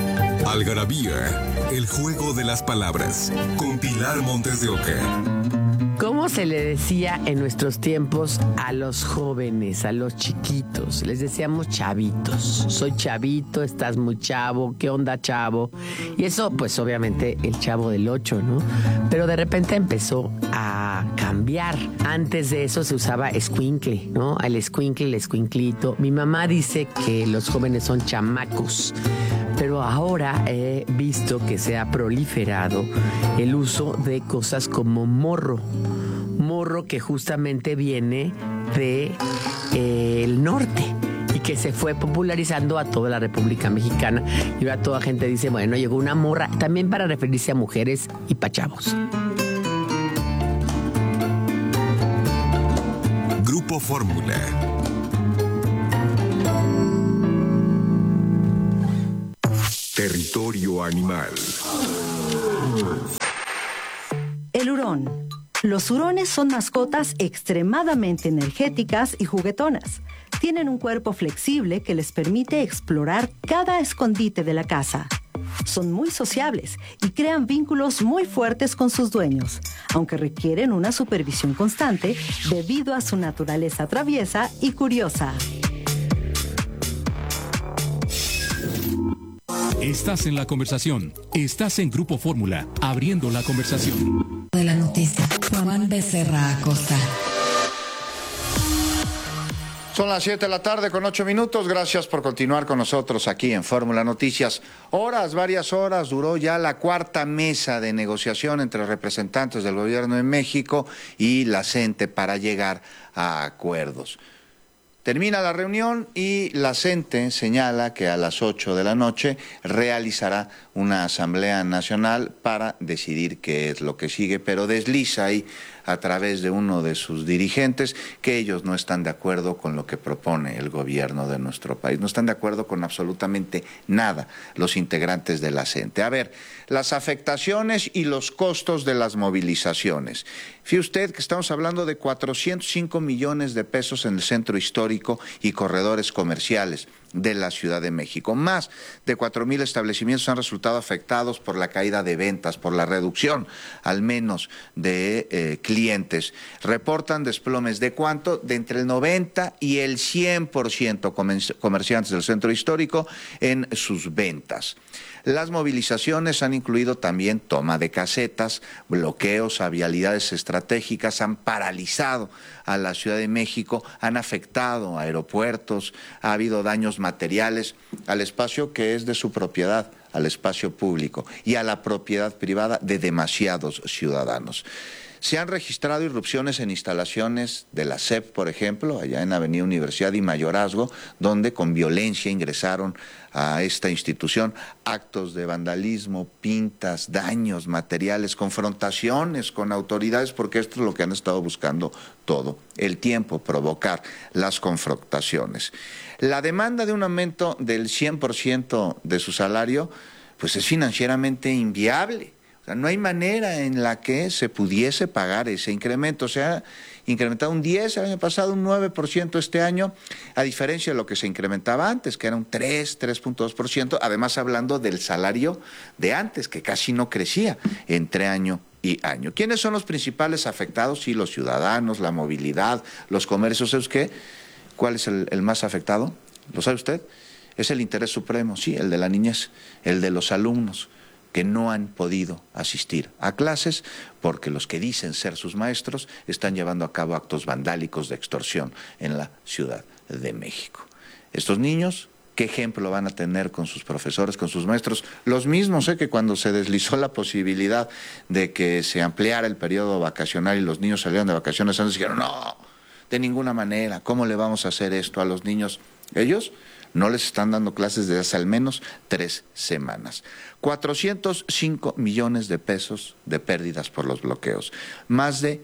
Algarabía, el juego de las palabras, con Pilar Montes de Oca. ¿Cómo se le decía en nuestros tiempos a los jóvenes, a los chiquitos? Les decíamos chavitos. Soy chavito, estás muy chavo, ¿qué onda, chavo? Y eso, pues obviamente, el Chavo del 8, ¿no? Pero de repente empezó a cambiar. Antes de eso se usaba escuincle, ¿no? El escuincle, el escuinclito. Mi mamá dice que los jóvenes son chamacos. Pero ahora he visto que se ha proliferado el uso de cosas como morro. Morro que justamente viene de el norte y que se fue popularizando a toda la República Mexicana. Y ahora toda gente dice, bueno, llegó una morra, también para referirse a mujeres y pa' chavos. Grupo Fórmula. Territorio animal. El hurón. Los hurones son mascotas extremadamente energéticas y juguetonas. Tienen un cuerpo flexible que les permite explorar cada escondite de la casa. Son muy sociables y crean vínculos muy fuertes con sus dueños, aunque requieren una supervisión constante debido a su naturaleza traviesa y curiosa. Estás en la conversación. Estás en Grupo Fórmula, abriendo la conversación. De la noticia, Juan Becerra Acosta. Son las 7 de la tarde con 8 minutos. Gracias por continuar con nosotros aquí en Fórmula Noticias. Varias horas duró ya la cuarta mesa de negociación entre representantes del gobierno de México y la CENTE para llegar a acuerdos. Termina la reunión y la CENTE señala que a las 8 de la noche realizará una asamblea nacional para decidir qué es lo que sigue, pero desliza ahí a través de uno de sus dirigentes que ellos no están de acuerdo con lo que propone el gobierno de nuestro país. No están de acuerdo con absolutamente nada los integrantes de la CENTE. A ver, las afectaciones y los costos de las movilizaciones. Fíjese usted que estamos hablando de 405 millones de pesos en el centro histórico y corredores comerciales de la Ciudad de México. Más de 4,000 establecimientos han resultado afectados por la caída de ventas, por la reducción al menos de clientes. Reportan desplomes de ¿cuánto? De entre el 90 y el 100% comerciantes del centro histórico en sus ventas. Las movilizaciones han incluido también toma de casetas, bloqueos a vialidades estratégicas, han paralizado a la Ciudad de México, han afectado a aeropuertos, ha habido daños materiales al espacio que es de su propiedad, al espacio público y a la propiedad privada de demasiados ciudadanos. Se han registrado irrupciones en instalaciones de la SEP, por ejemplo, allá en Avenida Universidad y Mayorazgo, donde con violencia ingresaron a esta institución actos de vandalismo, pintas, daños materiales, confrontaciones con autoridades, porque esto es lo que han estado buscando todo el tiempo, provocar las confrontaciones. La demanda de un aumento del 100% de su salario, pues es financieramente inviable. O sea, no hay manera en la que se pudiese pagar ese incremento. Se ha incrementado un 10% el año pasado, un 9% este año, a diferencia de lo que se incrementaba antes, que era un 3.2%, además hablando del salario de antes, que casi no crecía entre año y año. ¿Quiénes son los principales afectados? Sí, los ciudadanos, la movilidad, los comercios. ¿Sabes qué? ¿Cuál es el más afectado? ¿Lo sabe usted? Es el interés supremo, sí, el de la niñez, el de los alumnos que no han podido asistir a clases porque los que dicen ser sus maestros están llevando a cabo actos vandálicos de extorsión en la Ciudad de México. Estos niños, ¿qué ejemplo van a tener con sus profesores, con sus maestros? Los mismos que cuando se deslizó la posibilidad de que se ampliara el periodo vacacional y los niños salieran de vacaciones antes, dijeron, no, de ninguna manera, ¿cómo le vamos a hacer esto a los niños? Ellos no les están dando clases desde hace al menos 3 semanas. 405 millones de pesos de pérdidas por los bloqueos. Más de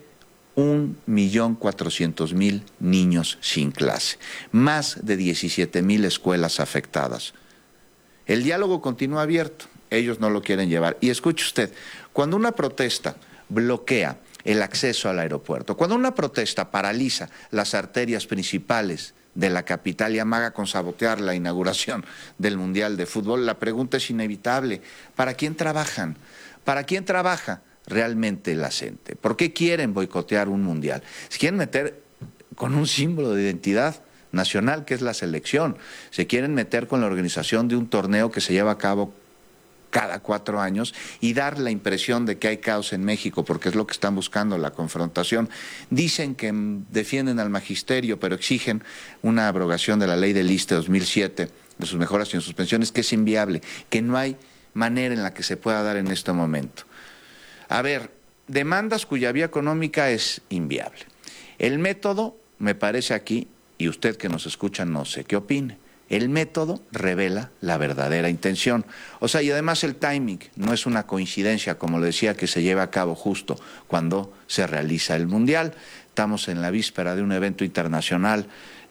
1.400.000 niños sin clase. Más de 17,000 escuelas afectadas. El diálogo continúa abierto. Ellos no lo quieren llevar. Y escuche usted, cuando una protesta bloquea el acceso al aeropuerto, cuando una protesta paraliza las arterias principales de la capital y amaga con sabotear la inauguración del Mundial de Fútbol, la pregunta es inevitable. ¿Para quién trabajan? ¿Para quién trabaja realmente la gente? ¿Por qué quieren boicotear un Mundial? Se quieren meter con un símbolo de identidad nacional que es la selección. Se quieren meter con la organización de un torneo que se lleva a cabo cada 4 años y dar la impresión de que hay caos en México, porque es lo que están buscando, la confrontación. Dicen que defienden al magisterio, pero exigen una abrogación de la ley del ISSSTE 2007, de sus mejoras y en suspensiones, que es inviable, que no hay manera en la que se pueda dar en este momento. A ver, demandas cuya vía económica es inviable. El método, me parece aquí, y usted que nos escucha no sé qué opine, el método revela la verdadera intención. O sea, y además el timing no es una coincidencia, como le decía, que se lleva a cabo justo cuando se realiza el Mundial. Estamos en la víspera de un evento internacional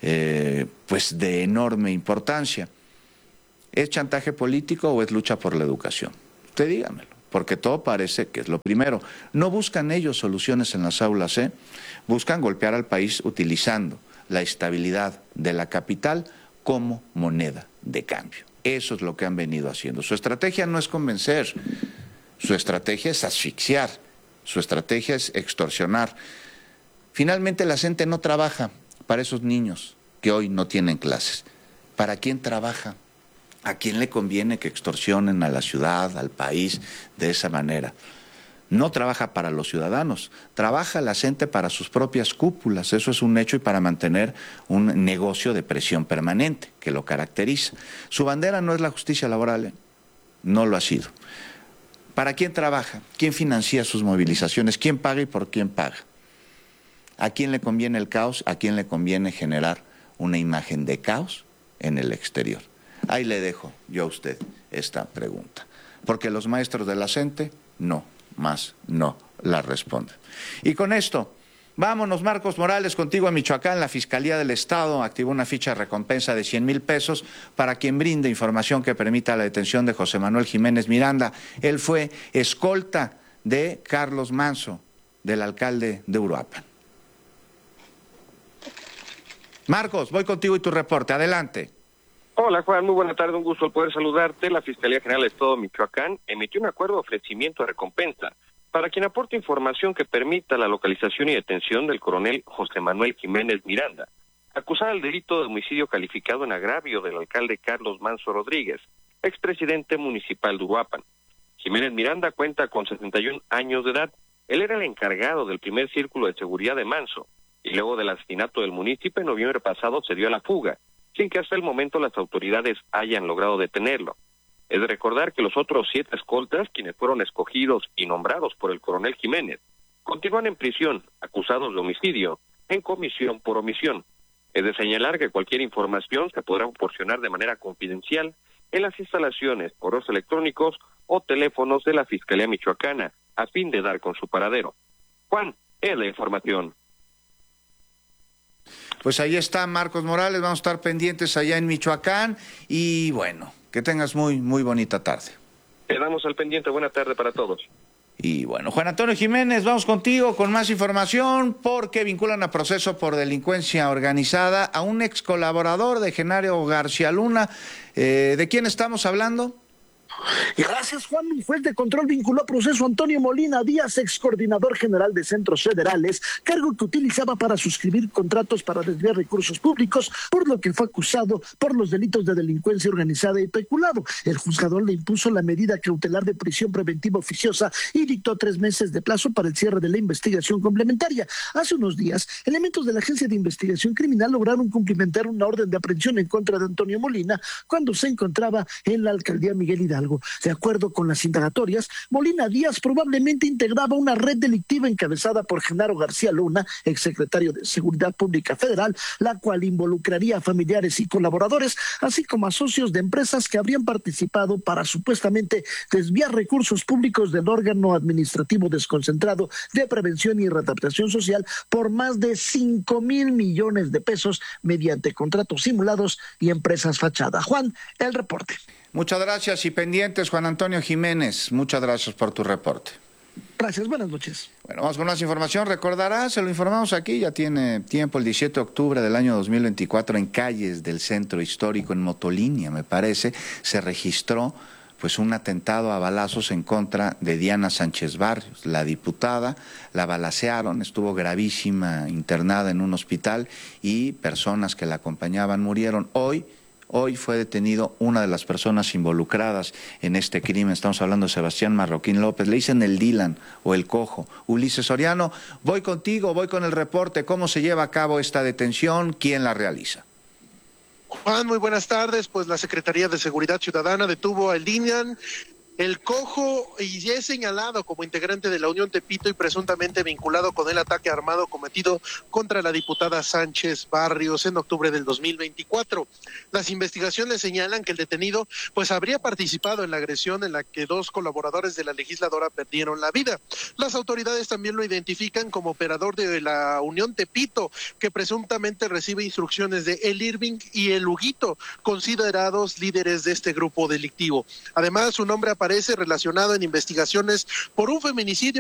pues de enorme importancia. ¿Es chantaje político o es lucha por la educación? Usted dígamelo, porque todo parece que es lo primero. No buscan ellos soluciones en las aulas, buscan golpear al país utilizando la estabilidad de la capital como moneda de cambio. Eso es lo que han venido haciendo. Su estrategia no es convencer, su estrategia es asfixiar, su estrategia es extorsionar. Finalmente la gente no trabaja para esos niños que hoy no tienen clases. ¿Para quién trabaja? ¿A quién le conviene que extorsionen a la ciudad, al país de esa manera? No trabaja para los ciudadanos, trabaja la gente para sus propias cúpulas, eso es un hecho, y para mantener un negocio de presión permanente que lo caracteriza. Su bandera no es la justicia laboral, no lo ha sido. ¿Para quién trabaja? ¿Quién financia sus movilizaciones? ¿Quién paga y por quién paga? ¿A quién le conviene el caos? ¿A quién le conviene generar una imagen de caos en el exterior? Ahí le dejo yo a usted esta pregunta, porque los maestros de la CENTE no la responden. Y con esto, vámonos, Marcos Morales, contigo a Michoacán. La Fiscalía del Estado activó una ficha de recompensa de 100,000 pesos para quien brinde información que permita la detención de José Manuel Jiménez Miranda. Él fue escolta de Carlos Manso, del alcalde de Uruapan. Marcos, voy contigo y tu reporte. Adelante. Hola Juan, muy buena tarde, un gusto poder saludarte. La Fiscalía General del Estado de Michoacán emitió un acuerdo de ofrecimiento de recompensa para quien aporte información que permita la localización y detención del coronel José Manuel Jiménez Miranda, acusado del delito de homicidio calificado en agravio del alcalde Carlos Manso Rodríguez, expresidente municipal de Uruapan. Jiménez Miranda cuenta con 71 años de edad. Él era el encargado del primer círculo de seguridad de Manso, y luego del asesinato del municipio en noviembre pasado se dio a la fuga, sin que hasta el momento las autoridades hayan logrado detenerlo. Es de recordar que los otros 7 escoltas, quienes fueron escogidos y nombrados por el coronel Jiménez, continúan en prisión, acusados de homicidio, en comisión por omisión. Es de señalar que cualquier información se podrá proporcionar de manera confidencial en las instalaciones, correos electrónicos o teléfonos de la Fiscalía Michoacana, a fin de dar con su paradero. Juan, es la información. Pues ahí está Marcos Morales, vamos a estar pendientes allá en Michoacán y bueno, que tengas muy bonita tarde. Quedamos al pendiente, buena tarde para todos. Y bueno, Juan Antonio Jiménez, vamos contigo con más información porque vinculan a proceso por delincuencia organizada a un ex colaborador de Genaro García Luna. ¿De quién estamos hablando? Gracias, Juan. Un juez de control vinculó a proceso a Antonio Molina Díaz, ex coordinador general de centros federales, cargo que utilizaba para suscribir contratos para desviar recursos públicos, por lo que fue acusado por los delitos de delincuencia organizada y peculado. El juzgador le impuso la medida cautelar de prisión preventiva oficiosa y dictó 3 meses de plazo para el cierre de la investigación complementaria. Hace unos días, elementos de la Agencia de Investigación Criminal lograron cumplimentar una orden de aprehensión en contra de Antonio Molina cuando se encontraba en la alcaldía Miguel Hidalgo. De acuerdo con las indagatorias, Molina Díaz probablemente integraba una red delictiva encabezada por Genaro García Luna, exsecretario de Seguridad Pública Federal, la cual involucraría a familiares y colaboradores, así como a socios de empresas que habrían participado para supuestamente desviar recursos públicos del órgano administrativo desconcentrado de prevención y readaptación social por más de 5,000 millones de pesos mediante contratos simulados y empresas fachada. Juan, el reporte. Muchas gracias y pendientes, Juan Antonio Jiménez. Muchas gracias por tu reporte. Gracias, buenas noches. Bueno, vamos con más información. Recordará, se lo informamos aquí, ya tiene tiempo, el 17 de octubre del año 2024, en calles del centro histórico, en Motolinia, me parece, se registró pues un atentado a balazos en contra de Diana Sánchez Barrios, la diputada. La balacearon, estuvo gravísima, internada en un hospital y personas que la acompañaban murieron. Hoy fue detenido una de las personas involucradas en este crimen. Estamos hablando de Sebastián Marroquín López. Le dicen el Dylan o el Cojo. Ulises Soriano, voy contigo, voy con el reporte. ¿Cómo se lleva a cabo esta detención? ¿Quién la realiza? Juan, muy buenas tardes. Pues la Secretaría de Seguridad Ciudadana detuvo a el Dylan, el Cojo, y es señalado como integrante de la Unión Tepito y presuntamente vinculado con el ataque armado cometido contra la diputada Sánchez Barrios en octubre del 2024. Las investigaciones señalan que el detenido pues habría participado en la agresión en la que 2 colaboradores de la legisladora perdieron la vida. Las autoridades también lo identifican como operador de la Unión Tepito, que presuntamente recibe instrucciones de El Irving y El Huguito, considerados líderes de este grupo delictivo. Además, su nombre aparece relacionado en investigaciones por un feminicidio